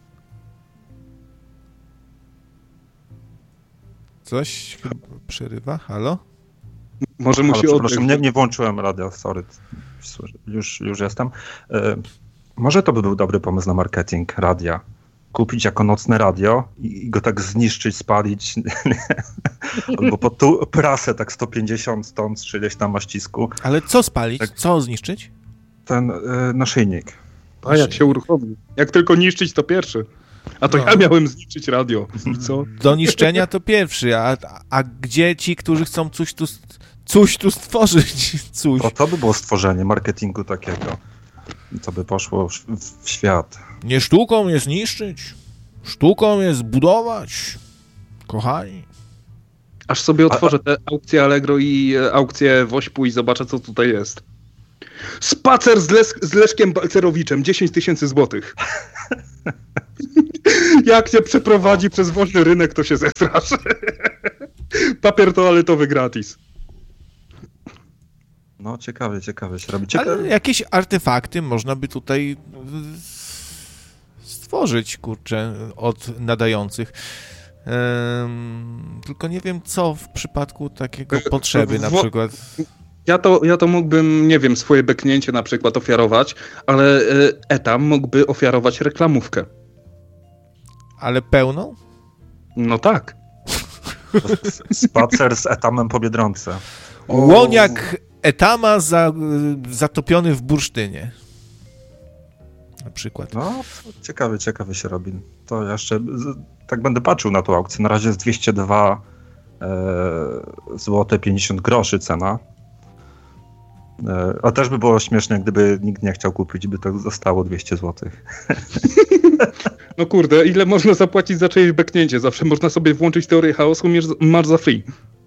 Coś chyba przerywa. Halo? Może musi Halo, przepraszam, nie, nie włączyłem radia, sorry. Już, już jestem. E, może to by był dobry pomysł na marketing radia. kupić jako nocne radio i, i go tak zniszczyć, spalić. Albo po tu prasę tak sto pięćdziesiąt ton strzelić na maścisku. Ale co spalić? Tak. Co zniszczyć? Ten y, naszyjnik. A jak się uruchomi. Jak tylko niszczyć, to pierwszy. A to No. ja miałem zniszczyć radio. I co? Do niszczenia to pierwszy, a, a gdzie ci, którzy chcą coś tu, coś tu stworzyć? Coś. To, to by było stworzenie marketingu takiego. Co by poszło w, w świat. Nie sztuką jest niszczyć, sztuką jest budować. Kochani. Aż sobie otworzę te aukcje Allegro i e, aukcję Wośpu i zobaczę, co tutaj jest. Spacer z, Les- z Leszkiem Balcerowiczem, dziesięć tysięcy złotych. Jak się przeprowadzi przez wolny rynek, to się zestrasz. Papier toaletowy gratis. No ciekawie, ciekawie się robi. Ciekawe. Ale jakieś artefakty można by tutaj stworzyć, kurczę, od nadających. Ehm, tylko nie wiem, co w przypadku takiego potrzeby na Wo- przykład. Ja to, ja to mógłbym, nie wiem, swoje beknięcie na przykład ofiarować, ale e, Etam mógłby ofiarować reklamówkę. Ale pełną? No tak. Spacer z etamem po Biedronce. Łoniak Etama za, zatopiony w bursztynie. Na przykład. No, ciekawie, ciekawie się robi. To jeszcze z, tak będę patrzył na tą aukcję. Na razie jest dwieście dwa e, złote pięćdziesiąt groszy cena. E, a też by było śmiesznie, gdyby nikt nie chciał kupić, by to zostało dwieście złotych. No kurde, ile można zapłacić za czyjeś beknięcie? Zawsze można sobie włączyć teorię chaosu, masz za free.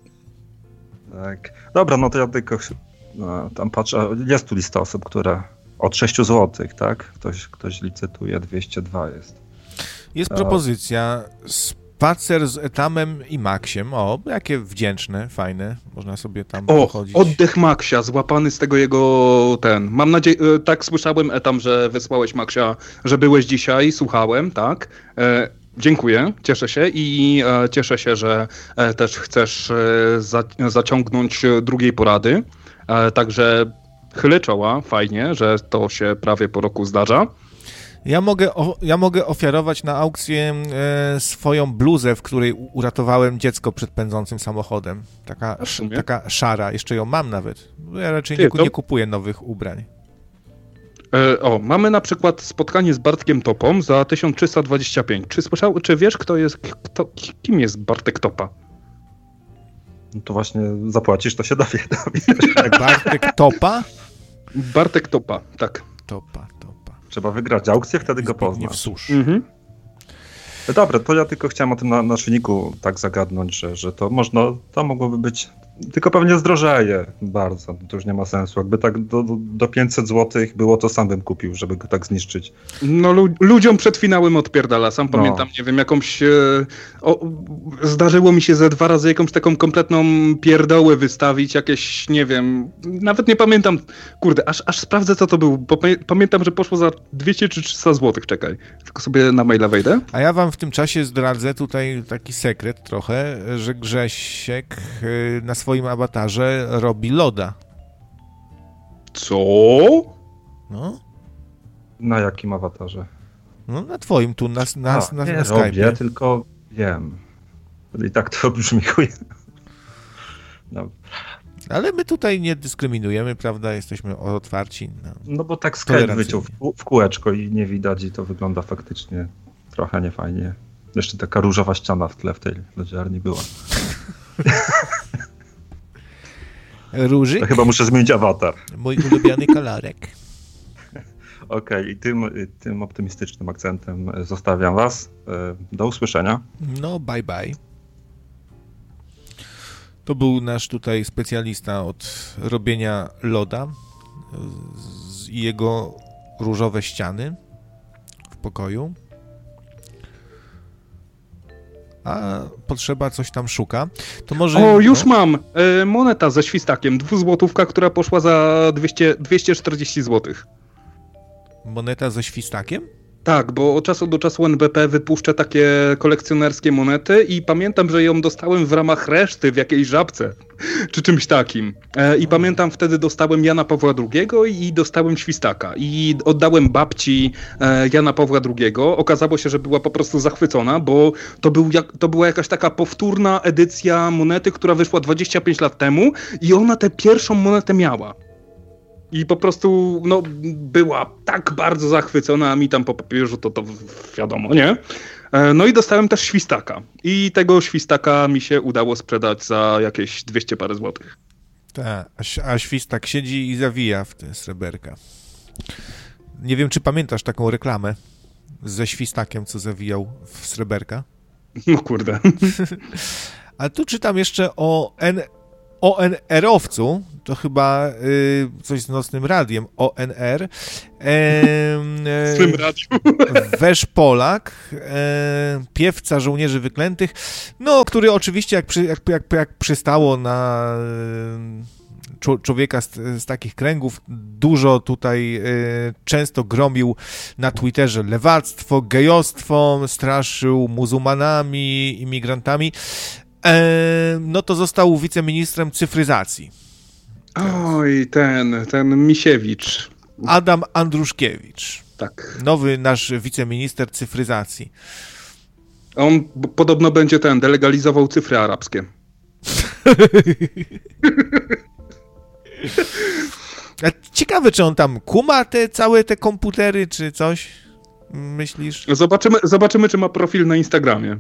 Tak. Dobra, no to ja tylko no, tam patrzę. Jest tu lista osób, które od sześć złotych, tak? Ktoś, ktoś licytuje, dwieście dwa jest. Jest propozycja spacer z Etamem i Maxiem. O, jakie wdzięczne, fajne. Można sobie tam O, pochodzić. oddech Maxia, złapany z tego jego ten. Mam nadzieję, e, tak słyszałem, Etam, że wysłałeś Maxia, że byłeś dzisiaj, słuchałem, tak. E, dziękuję, cieszę się i e, cieszę się, że e, też chcesz e, za, zaciągnąć e, drugiej porady. E, także chylę czoła, fajnie, że to się prawie po roku zdarza. Ja mogę, o, ja mogę ofiarować na aukcję e, swoją bluzę, w której u- uratowałem dziecko przed pędzącym samochodem. Taka, w sumie. taka szara, jeszcze ją mam nawet. Ja raczej Ty, nie, to- nie kupuję nowych ubrań. E, o, mamy na przykład spotkanie z Bartkiem Topą za tysiąc trzysta dwadzieścia pięć. Czy słyszał, czy wiesz, kto jest, kto, kim jest Bartek Topa? No to właśnie zapłacisz, to się dowie. dowiesz. Bartek Topa? Bartek Topa, tak. Topa, Topa. Trzeba wygrać aukcję, wtedy go Zbigniew poznasz. Susz. Mhm. Dobra, to ja tylko chciałem o tym na, naszyjniku tak zagadnąć, że, że to można, to mogłoby być, tylko pewnie zdrożeje bardzo, to już nie ma sensu. Jakby tak do, do, do pięćset złotych było, to sam bym kupił, żeby go tak zniszczyć. No lu- ludziom przed finałem odpierdala, sam No. pamiętam, nie wiem, jakąś, e, o, zdarzyło mi się ze dwa razy jakąś taką kompletną pierdołę wystawić, jakieś, nie wiem, nawet nie pamiętam, kurde, aż, aż sprawdzę, co to był, bo pamię- pamiętam, że poszło za dwieście czy trzysta złotych, czekaj, tylko sobie na maila wejdę. A ja wam w tym czasie zdradzę tutaj taki sekret trochę, że Grzesiek y, na swoim awatarze robi loda. Co? No, Na jakim awatarze? no na twoim tu, na, na, A, na, nie na robię, Skype'ie. tylko wiem. I tak to brzmi chuj. No, Ale my tutaj nie dyskryminujemy, prawda? Jesteśmy otwarci. No. no bo tak Skype Tolerancyjnie. wyciął w, kół- w kółeczko i nie widać i to wygląda faktycznie trochę niefajnie. Jeszcze taka różowa ściana w tle w tej lodziarni była. Róży, To chyba muszę zmienić awatar. mój ulubiony kolorek. Okej, i tym, tym optymistycznym akcentem zostawiam was. Do usłyszenia. No, bye bye. To był nasz tutaj specjalista od robienia loda z- i jego różowe ściany w pokoju. A potrzeba coś tam szuka. To może... O, już no, mam, e, moneta ze świstakiem, dwuzłotówka, która poszła za dwieście, dwieście czterdzieści złotych. moneta ze świstakiem? Tak, bo od czasu do czasu N B P wypuszcza takie kolekcjonerskie monety i pamiętam, że ją dostałem w ramach reszty w jakiejś żabce, czy czymś takim. E, I pamiętam, wtedy dostałem Jana Pawła drugiego i dostałem świstaka. I oddałem babci e, Jana Pawła drugiego. Okazało się, że była po prostu zachwycona, bo to, był jak, to była jakaś taka powtórna edycja monety, która wyszła dwadzieścia pięć lat temu i ona tę pierwszą monetę miała. I po prostu, no, była tak bardzo zachwycona, a mi tam po papieżu to, to wiadomo, nie? No i dostałem też świstaka. I tego świstaka mi się udało sprzedać za jakieś dwieście parę złotych. Tak, a, a świstak siedzi i zawija w te sreberka. Nie wiem, czy pamiętasz taką reklamę ze świstakiem, co zawijał w sreberka? No kurde. A tu czytam jeszcze o N... O N R-owcu, to chyba y, coś z nocnym radiem, O N R. E, w tym radiu. Wesz Polak, e, piewca żołnierzy wyklętych, no, który oczywiście jak, przy, jak, jak, jak przystało na e, człowieka z, z takich kręgów, dużo tutaj e, często gromił na Twitterze lewactwo, gejostwo, straszył muzułmanami, imigrantami. No to został wiceministrem cyfryzacji. Oj, ten, ten Misiewicz. Adam Andruszkiewicz. Tak. Nowy nasz wiceminister cyfryzacji. On b- podobno będzie ten, delegalizował cyfry arabskie. Ciekawe, czy on tam kuma te całe te komputery, czy coś? Myślisz? Zobaczymy, zobaczymy, czy ma profil na Instagramie.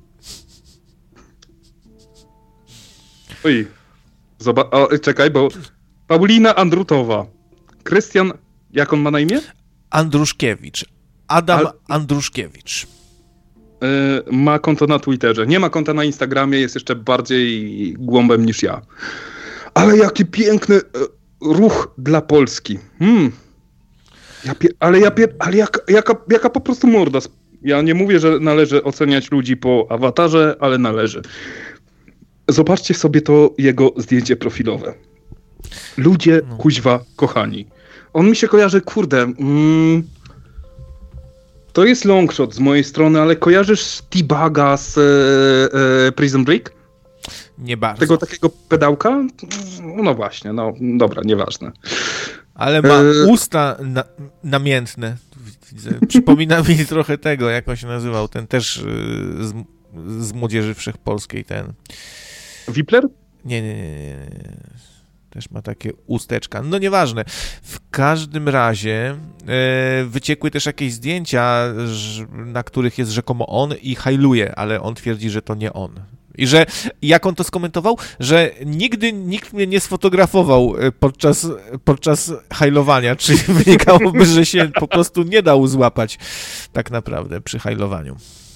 Oj, Zoba- o, czekaj, bo Paulina Andrutowa. Krystian, jak on ma na imię? Andruszkiewicz. Adam Al- Andruszkiewicz. Yy, ma konto na Twitterze. Nie ma konta na Instagramie, jest jeszcze bardziej głąbem niż ja. Ale jaki piękny yy, ruch dla Polski. Hmm. Ja pie- ale ja pie- ale jaka, jaka, jaka po prostu morda. Ja nie mówię, że należy oceniać ludzi po awatarze, ale należy. Zobaczcie sobie to jego zdjęcie profilowe. Ludzie, no. Kuźwa, kochani. On mi się kojarzy, kurde, mm, to jest longshot z mojej strony, ale kojarzysz T-Baga z e, e, Prison Break? Nie bardzo. Tego takiego pedałka? No właśnie, no dobra, nieważne. Ale ma e... usta na, namiętne. Przypomina mi trochę tego, jak on się nazywał, ten też z, z Młodzieży Wszechpolskiej, ten... Wipler? Nie, nie, nie, nie. Też ma takie usteczka. No nieważne. W każdym razie e, wyciekły też jakieś zdjęcia, na których jest rzekomo on i hajluje, ale on twierdzi, że to nie on. I że, jak on to skomentował, że nigdy nikt mnie nie sfotografował podczas, podczas hajlowania, czyli wynikałoby, że się po prostu nie dał złapać tak naprawdę przy hajlowaniu.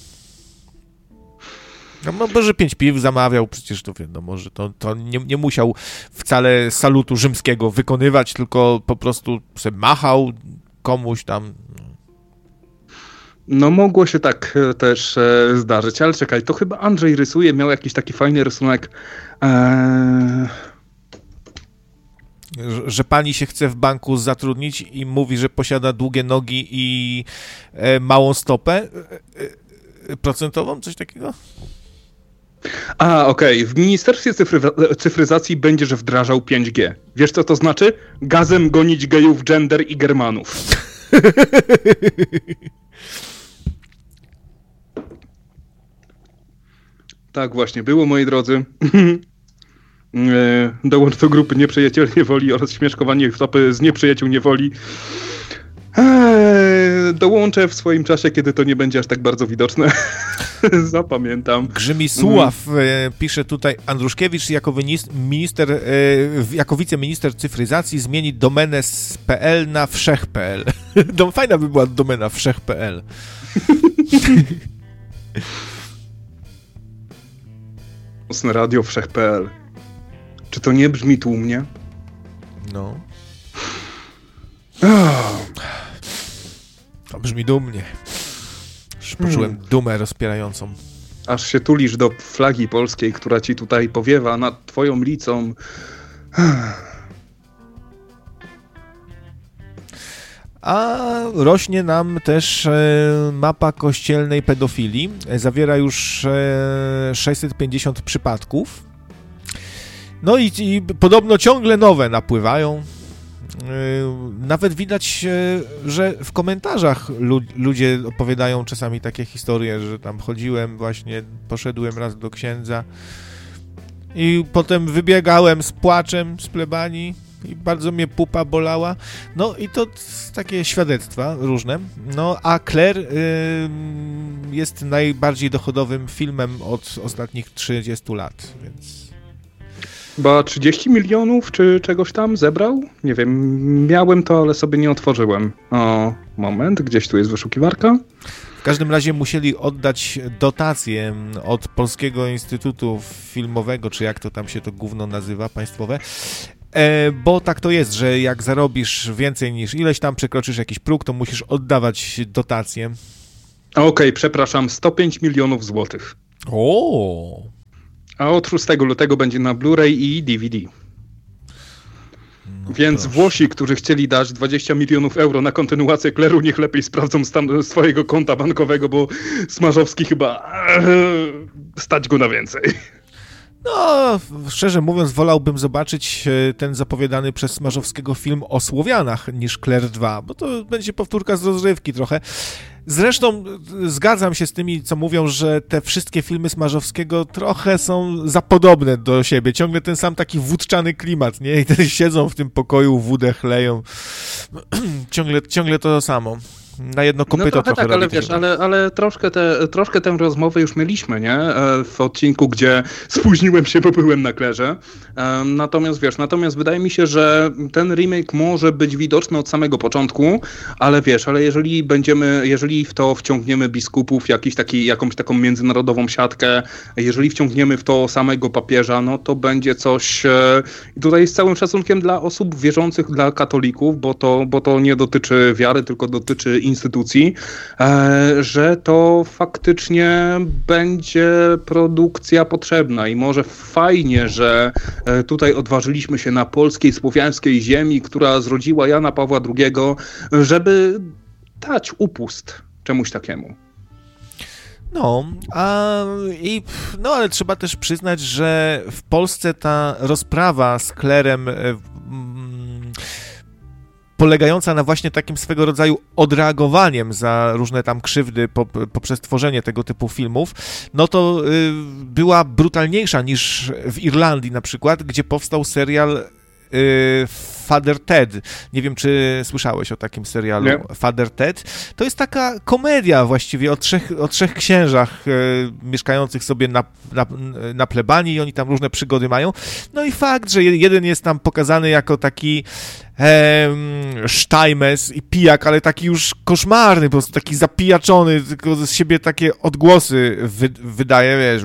No może pięć piw zamawiał, przecież to wiadomo, że to, to nie, nie musiał wcale salutu rzymskiego wykonywać, tylko po prostu sobie machał komuś tam. No mogło się tak też e, zdarzyć, ale czekaj, to chyba Andrzej rysuje, miał jakiś taki fajny rysunek. E... Że, że pani się chce w banku zatrudnić i mówi, że posiada długie nogi i e, małą stopę e, e, procentową, coś takiego? A, okej. Okay. W Ministerstwie Cyfry- Cyfryzacji będziesz wdrażał pięć G. Wiesz, co to znaczy? Gazem gonić gejów, gender i Germanów. Tak właśnie było, moi drodzy. Dołącz do grupy Nieprzyjaciel Niewoli oraz śmieszkowanie stopy z Nieprzyjaciół Niewoli. Eee, dołączę w swoim czasie, kiedy to nie będzie aż tak bardzo widoczne. Zapamiętam. Grzymisław mm. e, pisze tutaj, Andruszkiewicz jako, minister, e, jako wiceminister cyfryzacji zmieni domenę z P L na wszech.pl. No, fajna by była domena wszech.pl. Mocne radio wszech.pl. Czy to nie brzmi tłumnie? No. Oh. To brzmi dumnie. Już poczułem hmm. dumę rozpierającą. Aż się tulisz do flagi polskiej, która ci tutaj powiewa nad twoją licą. A rośnie nam też mapa kościelnej pedofilii. Zawiera już sześćset pięćdziesiąt przypadków. No i, i podobno ciągle nowe napływają. Nawet widać, że w komentarzach ludzie opowiadają czasami takie historie, że tam chodziłem właśnie, poszedłem raz do księdza i potem wybiegałem z płaczem z plebanii i bardzo mnie pupa bolała. No i to takie świadectwa różne. No a Claire y, jest najbardziej dochodowym filmem od ostatnich trzydziestu lat, więc... Chyba trzydzieści milionów czy czegoś tam zebrał? Nie wiem, miałem to, ale sobie nie otworzyłem. O, moment, gdzieś tu jest wyszukiwarka. W każdym razie musieli oddać dotację od Polskiego Instytutu Filmowego, czy jak to tam się to gówno nazywa, państwowe, e, bo tak to jest, że jak zarobisz więcej niż ileś tam, przekroczysz jakiś próg, to musisz oddawać dotację. Okej, okay, przepraszam, sto pięć milionów złotych. O. A od szóstego lutego będzie na Blu-ray i D V D. No Więc proszę. Włosi, którzy chcieli dać dwadzieścia milionów euro na kontynuację Claire'u, niech lepiej sprawdzą stan swojego konta bankowego, bo Smarzowski chyba stać go na więcej. No, szczerze mówiąc, wolałbym zobaczyć ten zapowiadany przez Smarzowskiego film o Słowianach niż Claire dwa, bo to będzie powtórka z rozrywki trochę. Zresztą zgadzam się z tymi, co mówią, że te wszystkie filmy Smarzowskiego trochę są za podobne do siebie. Ciągle ten sam taki wódczany klimat, nie? I te siedzą w tym pokoju, wódę chleją. ciągle, ciągle to samo. Na jedno kopyto no trochę, trochę tak, ale wiesz, ale, ale troszkę, te, troszkę tę rozmowę już mieliśmy, nie? W odcinku, gdzie spóźniłem się, bo byłem na Claire'ze. Natomiast wiesz, natomiast wydaje mi się, że ten remake może być widoczny od samego początku, ale wiesz, ale jeżeli będziemy, jeżeli w to wciągniemy biskupów, jakiś taki, jakąś taką międzynarodową siatkę, jeżeli wciągniemy w to samego papieża, no to będzie coś, i tutaj z całym szacunkiem dla osób wierzących, dla katolików, bo to, bo to nie dotyczy wiary, tylko dotyczy instytucji, że to faktycznie będzie produkcja potrzebna i może fajnie, że tutaj odważyliśmy się na polskiej, słowiańskiej ziemi, która zrodziła Jana Pawła drugiego, żeby dać upust czemuś takiemu. No, a i no ale trzeba też przyznać, że w Polsce ta rozprawa z Claire'em polegająca na właśnie takim swego rodzaju odreagowaniem za różne tam krzywdy po, poprzez tworzenie tego typu filmów, no to y, była brutalniejsza niż w Irlandii na przykład, gdzie powstał serial y, Father Ted. Nie wiem, czy słyszałeś o takim serialu Nie. Father Ted. To jest taka komedia właściwie o trzech, o trzech księżach y, mieszkających sobie na, na, na plebanii i oni tam różne przygody mają. No i fakt, że jeden jest tam pokazany jako taki Sztajmes i pijak, ale taki już koszmarny, po prostu taki zapijaczony, tylko z siebie takie odgłosy wy, wydaje, wiesz.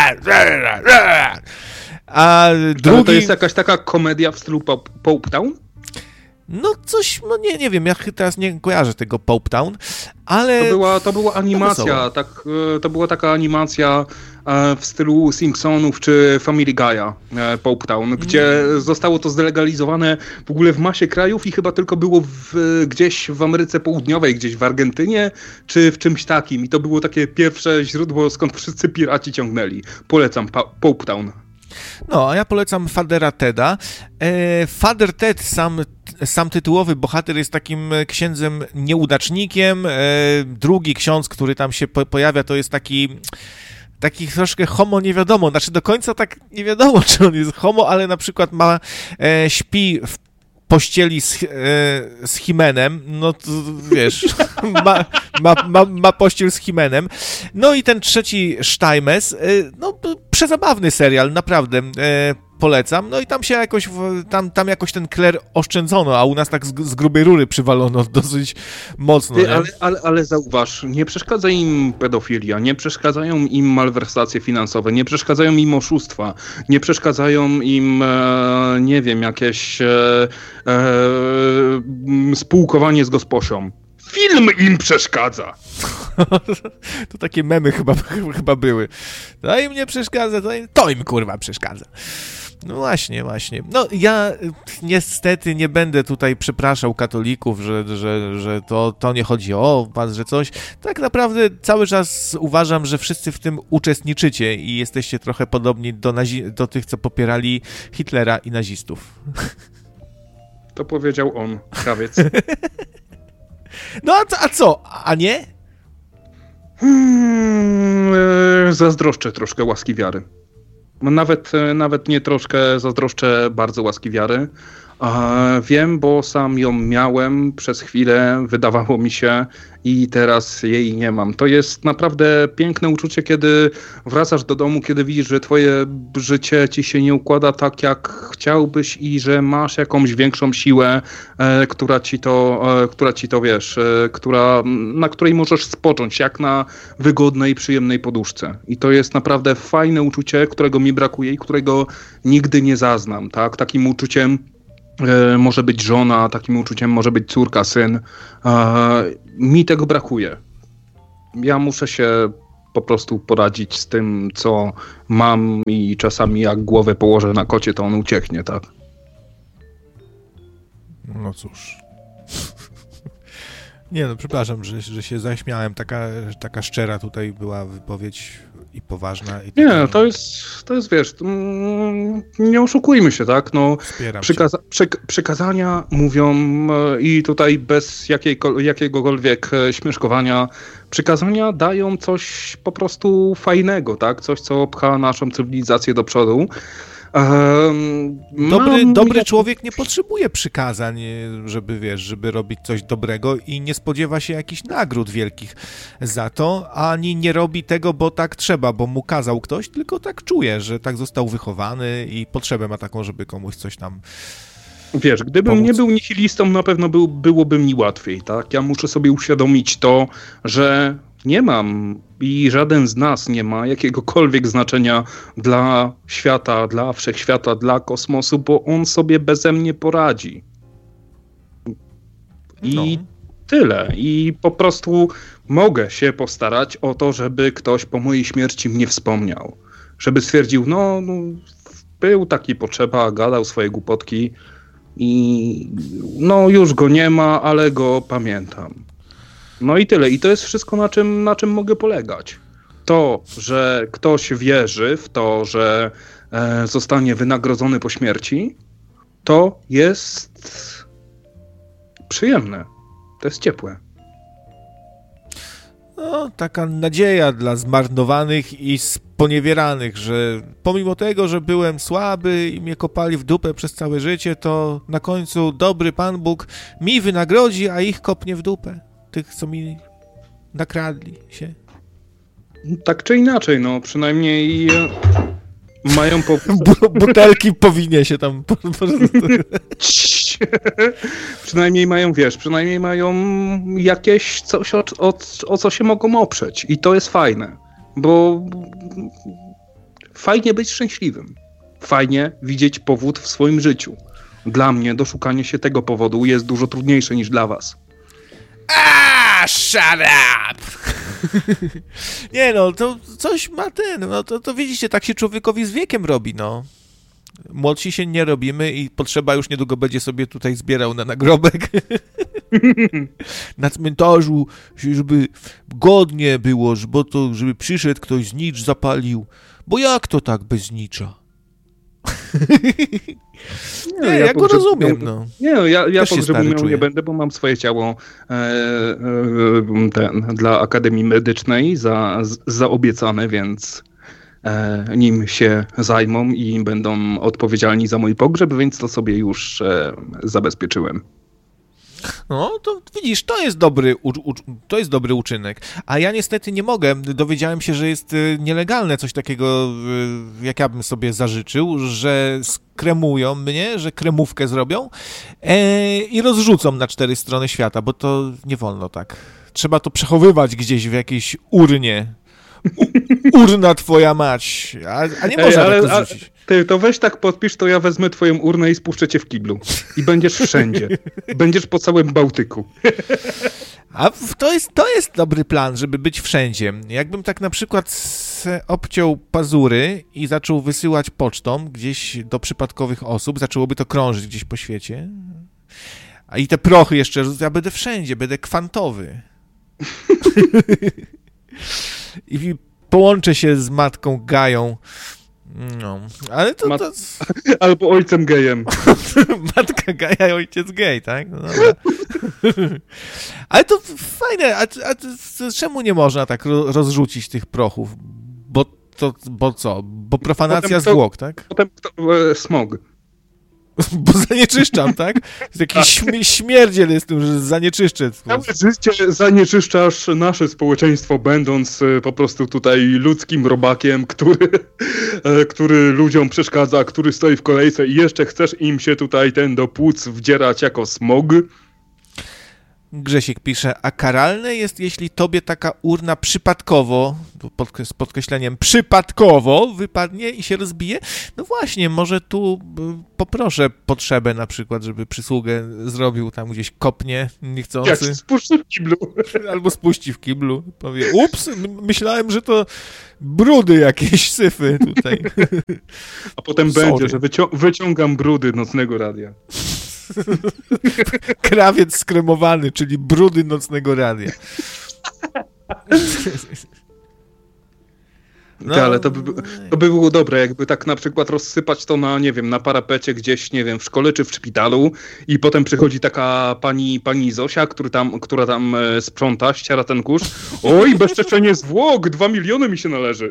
A drugi... Ale to jest jakaś taka komedia w stylu Pope Town? No coś, no nie, nie wiem, ja teraz nie kojarzę tego Pope Town, ale... To była, to była animacja, tak, to była taka animacja w stylu Simpsonów czy Family Guy'a, Pope Town, gdzie mm. zostało to zdelegalizowane w ogóle w masie krajów i chyba tylko było w, gdzieś w Ameryce Południowej, gdzieś w Argentynie, czy w czymś takim. I to było takie pierwsze źródło, skąd wszyscy piraci ciągnęli. Polecam pa- Pope Town. No, a ja polecam Fathera Teda. E, Father Ted, sam, sam tytułowy bohater, jest takim księdzem nieudacznikiem. E, drugi ksiądz, który tam się po- pojawia, to jest taki... Taki troszkę homo nie wiadomo, znaczy do końca tak nie wiadomo, czy on jest homo, ale na przykład ma, e, śpi w pościeli z, e, z Himenem, no to wiesz, ma, ma, ma, ma pościel z Himenem. No i ten trzeci Sztajmes, e, no przezabawny serial, naprawdę. E, polecam. No i tam się jakoś, tam, tam jakoś ten Claire oszczędzono, a u nas tak z, z grubej rury przywalono dosyć mocno. Ty, ale, ale, ale zauważ, nie przeszkadza im pedofilia, nie przeszkadzają im malwersacje finansowe, nie przeszkadzają im oszustwa, nie przeszkadzają im, e, nie wiem, jakieś e, e, spółkowanie z gosposią. Film im przeszkadza. To takie memy chyba, chyba były. To im nie przeszkadza, to im, to im kurwa przeszkadza. No właśnie, właśnie. No ja niestety nie będę tutaj przepraszał katolików, że, że, że to, to nie chodzi o was, że coś. Tak naprawdę cały czas uważam, że wszyscy w tym uczestniczycie i jesteście trochę podobni do, nazi- do tych, co popierali Hitlera i nazistów. To powiedział on, krawiec. No a, co- a co? A nie? Hmm, e, zazdroszczę troszkę łaski wiary. Nawet, nawet nie troszkę, zazdroszczę bardzo łaski wiary. E, wiem, bo sam ją miałem przez chwilę, wydawało mi się i teraz jej nie mam. To jest naprawdę piękne uczucie, kiedy wracasz do domu, kiedy widzisz, że twoje życie ci się nie układa tak, jak chciałbyś i że masz jakąś większą siłę, e, która ci to, e, która ci to wiesz, e, która, na której możesz spocząć, jak na wygodnej, przyjemnej poduszce. I to jest naprawdę fajne uczucie, którego mi brakuje i którego nigdy nie zaznam. Tak? Takim uczuciem e, może być żona, takim uczuciem może być córka, syn. E, mi tego brakuje. Ja muszę się po prostu poradzić z tym, co mam i czasami jak głowę położę na kocie, to on ucieknie, tak? No cóż. Nie no, przepraszam, że, że się zaśmiałem. Taka, taka szczera tutaj była wypowiedź i poważna. I Nie, taka, to jest, to jest, wiesz, mm, nie oszukujmy się, tak? No, przykaza- przyk- przykazania mówią e, i tutaj bez jakiejko- jakiegokolwiek e, śmieszkowania, przykazania dają coś po prostu fajnego, tak? Coś, co pcha naszą cywilizację do przodu. Um, Dobry, mam... dobry człowiek nie potrzebuje przykazań, żeby, wiesz, żeby robić coś dobrego i nie spodziewa się jakichś nagród wielkich za to, ani nie robi tego, bo tak trzeba, bo mu kazał ktoś, tylko tak czuje, że tak został wychowany i potrzebę ma taką, żeby komuś coś tam Wiesz, gdybym pomóc. nie był nihilistą, na pewno był, byłoby mi łatwiej, tak? Ja muszę sobie uświadomić to, że nie mam i żaden z nas nie ma jakiegokolwiek znaczenia dla świata, dla wszechświata, dla kosmosu, bo on sobie beze mnie poradzi. I No. tyle. I po prostu mogę się postarać o to, żeby ktoś po mojej śmierci mnie wspomniał. Żeby stwierdził, no, no był taki potrzeba, gadał swoje głupotki i no już go nie ma, ale go pamiętam. No i tyle. I to jest wszystko, na czym, na czym mogę polegać. To, że ktoś wierzy w to, że e, zostanie wynagrodzony po śmierci, to jest przyjemne. To jest ciepłe. No, taka nadzieja dla zmarnowanych i sponiewieranych, że pomimo tego, że byłem słaby i mnie kopali w dupę przez całe życie, to na końcu dobry Pan Bóg mi wynagrodzi, a ich kopnie w dupę. Tych, co mi nakradli się. Tak czy inaczej, no przynajmniej e, mają po... Bu- butelki powinie się tam... Po, po, przynajmniej mają, wiesz, przynajmniej mają jakieś coś, o, o, o co się mogą oprzeć. I to jest fajne, bo fajnie być szczęśliwym. Fajnie widzieć powód w swoim życiu. Dla mnie doszukanie się tego powodu jest dużo trudniejsze niż dla was. A, shut up! Nie no, to coś ma ten, no to, to widzicie, tak się człowiekowi z wiekiem robi, no. Młodsi się nie robimy i potrzeba już niedługo będzie sobie tutaj zbierał na nagrobek. Na cmentarzu, żeby godnie było, bo to, żeby przyszedł ktoś znicz zapalił. Bo jak to tak bez znicza? Nie, Nie, ja, ja go pogrzeb- rozumiem, no. Nie, no, ja, ja Też się pogrzebu stary miał czuję. nie będę, bo mam swoje ciało e, e, ten, dla Akademii Medycznej za, z- zaobiecane, więc e, nim się zajmą i będą odpowiedzialni za mój pogrzeb, więc to sobie już e, zabezpieczyłem. No, to widzisz, to jest dobry, u, u, to jest dobry uczynek. A ja niestety nie mogę. Dowiedziałem się, że jest y, nielegalne coś takiego, y, jak ja bym sobie zażyczył, że skremują mnie, że kremówkę zrobią e, i rozrzucą na cztery strony świata, bo to nie wolno tak. Trzeba to przechowywać gdzieś w jakiejś urnie. U, urna twoja mać. A, a nie można Ej, ale, tak a, rozrzucić. ty to weź tak podpisz, to ja wezmę twoją urnę i spuszczę cię w kiblu. I będziesz wszędzie. Będziesz po całym Bałtyku. A w- to jest, to jest dobry plan, żeby być wszędzie. Jakbym tak na przykład s- se obciął pazury i zaczął wysyłać pocztą gdzieś do przypadkowych osób, zaczęłoby to krążyć gdzieś po świecie. A i te prochy jeszcze, ja będę wszędzie, będę kwantowy. I połączę się z matką Gają. No, ale to... Mat- to... Albo ojcem gejem. Matka Gaja i ojciec gej, tak? No dobra. Ale to fajne, a, a, a czemu nie można tak ro, rozrzucić tych prochów? Bo to, bo co? Bo profanacja kto, zwłok, tak? Potem kto, e, smog. Bo zanieczyszczam, tak? Jest jakiś śm- śmierdziel jest tym, że zanieczyszczę. Całe życie zanieczyszczasz nasze społeczeństwo, będąc e, po prostu tutaj ludzkim robakiem, który, e, który ludziom przeszkadza, który stoi w kolejce i jeszcze chcesz im się tutaj ten do płuc wdzierać jako smog. Grzesiek pisze, a karalne jest, jeśli tobie taka urna przypadkowo, pod, z podkreśleniem przypadkowo wypadnie i się rozbije? No właśnie, może tu y, poproszę potrzebę na przykład, żeby przysługę zrobił tam gdzieś kopnie niechcący. Jak spuszczy w kiblu. Albo spuści w kiblu. Powie, ups, m- myślałem, że to brudy jakieś, syfy tutaj. A potem Sorry. będzie, że wycią- wyciągam brudy nocnego radia. Krawiec skremowany, czyli brudy nocnego radia. No, ale to by, to by było dobre, jakby tak na przykład rozsypać to na, nie wiem, na parapecie gdzieś, nie wiem, w szkole czy w szpitalu i potem przychodzi taka pani, pani Zosia, który tam, która tam e, sprząta, ściera ten kurz. Oj, bezczeszczenie zwłok, dwa miliony mi się należy.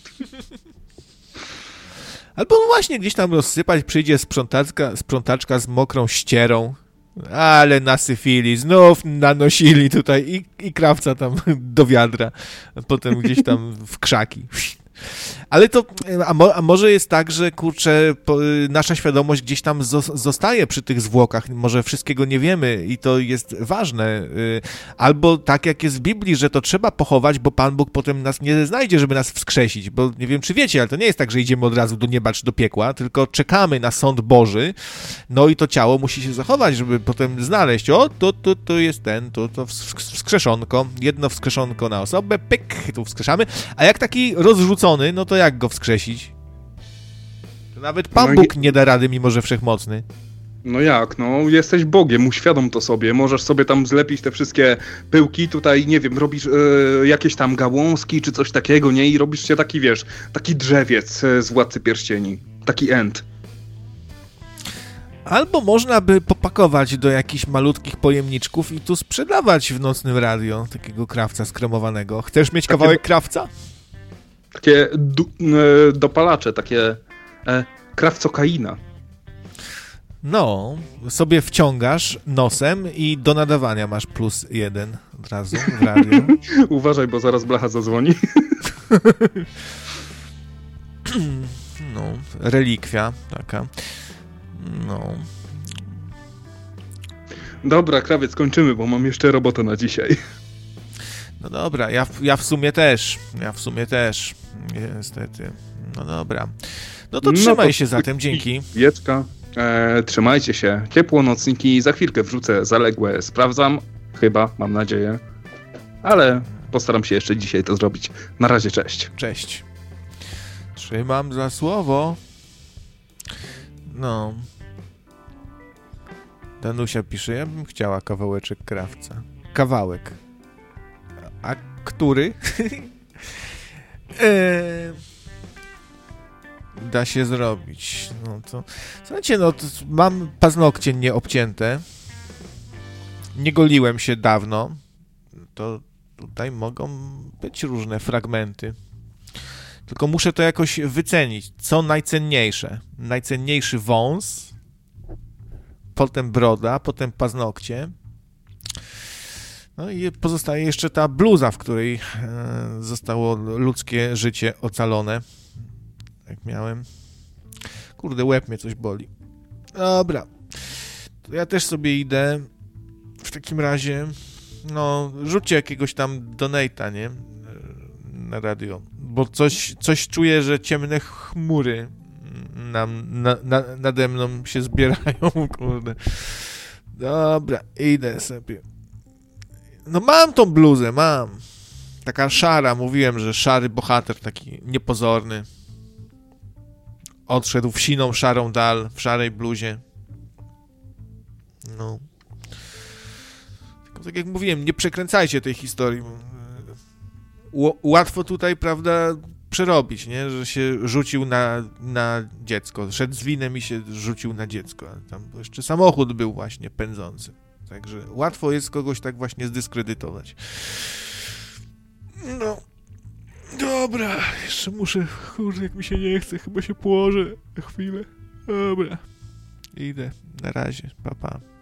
Albo właśnie gdzieś tam rozsypać, przyjdzie sprzątaczka, sprzątaczka z mokrą ścierą, ale nasyfili, znów nanosili tutaj i, i krawca tam do wiadra, a potem gdzieś tam w krzaki. Ale to, a, mo, a może jest tak, że kurczę, po, nasza świadomość gdzieś tam zo, zostaje przy tych zwłokach, może wszystkiego nie wiemy i to jest ważne. Albo tak jak jest w Biblii, że to trzeba pochować, bo Pan Bóg potem nas nie znajdzie, żeby nas wskrzesić, bo nie wiem, czy wiecie, ale to nie jest tak, że idziemy od razu do nieba czy do piekła, tylko czekamy na sąd Boży, no i to ciało musi się zachować, żeby potem znaleźć, o, to, to, to jest ten, to, to wskrzeszonko, jedno wskrzeszonko na osobę, pyk, tu wskrzeszamy, a jak taki rozrzucony, no to jak go wskrzesić? To nawet Pan No Bóg nie da rady, mimo że wszechmocny. No jak, no jesteś Bogiem, uświadom to sobie, możesz sobie tam zlepić te wszystkie pyłki, tutaj nie wiem, robisz e, jakieś tam gałązki czy coś takiego, nie? I robisz się taki, wiesz, taki drzewiec e, z Władcy Pierścieni, taki ent. Albo można by popakować do jakichś malutkich pojemniczków i tu sprzedawać w nocnym radio takiego krawca skremowanego. Chcesz mieć Takie kawałek do... krawca? Takie du... e, dopalacze, takie e, krawcokaina. No, sobie wciągasz nosem i do nadawania masz plus jeden od razu w radio. Uważaj, bo zaraz blacha zadzwoni. No, relikwia taka. No. Dobra, krawiec, kończymy, bo mam jeszcze robotę na dzisiaj. No dobra, ja, ja w sumie też. Ja w sumie też. Niestety. No dobra. No to No trzymaj to- się zatem, dzięki. Wieczka. E, trzymajcie się. Ciepło nocniki. Za chwilkę wrzucę zaległe. Sprawdzam. Chyba, mam nadzieję. Ale postaram się jeszcze dzisiaj to zrobić. Na razie, cześć. Cześć. Trzymam za słowo. No. Danusia pisze, ja bym chciała kawałeczek krawca. Kawałek. A który? eee, da się zrobić. No to... Słuchajcie, no to mam paznokcie nieobcięte. Nie goliłem się dawno. To tutaj mogą być różne fragmenty. Tylko muszę to jakoś wycenić. Co najcenniejsze? Najcenniejszy wąs, potem broda, potem paznokcie. No i pozostaje jeszcze ta bluza, w której e, zostało ludzkie życie ocalone. Jak miałem. Kurde, łeb mnie coś boli. Dobra. To ja też sobie idę. W takim razie, no, rzućcie jakiegoś tam donate'a, nie? Na radio. Bo coś, coś czuję, że ciemne chmury nam, na, na, nade mną się zbierają, kurde. Dobra, idę sobie. No mam tą bluzę, mam. taka szara, mówiłem, że szary bohater, taki niepozorny. Odszedł w siną, szarą dal, w szarej bluzie. No. Tylko tak jak mówiłem, nie przekręcajcie tej historii. Ł- łatwo tutaj, prawda, przerobić, nie? Że się rzucił na, na dziecko. Szedł z winem i się rzucił na dziecko. Tam jeszcze samochód był właśnie pędzący. Także łatwo jest kogoś tak właśnie zdyskredytować. No. Dobra. Jeszcze muszę... Kurde, jak mi się nie chce. Chyba się położę na chwilę. Dobra. Idę. Na razie. Pa, pa.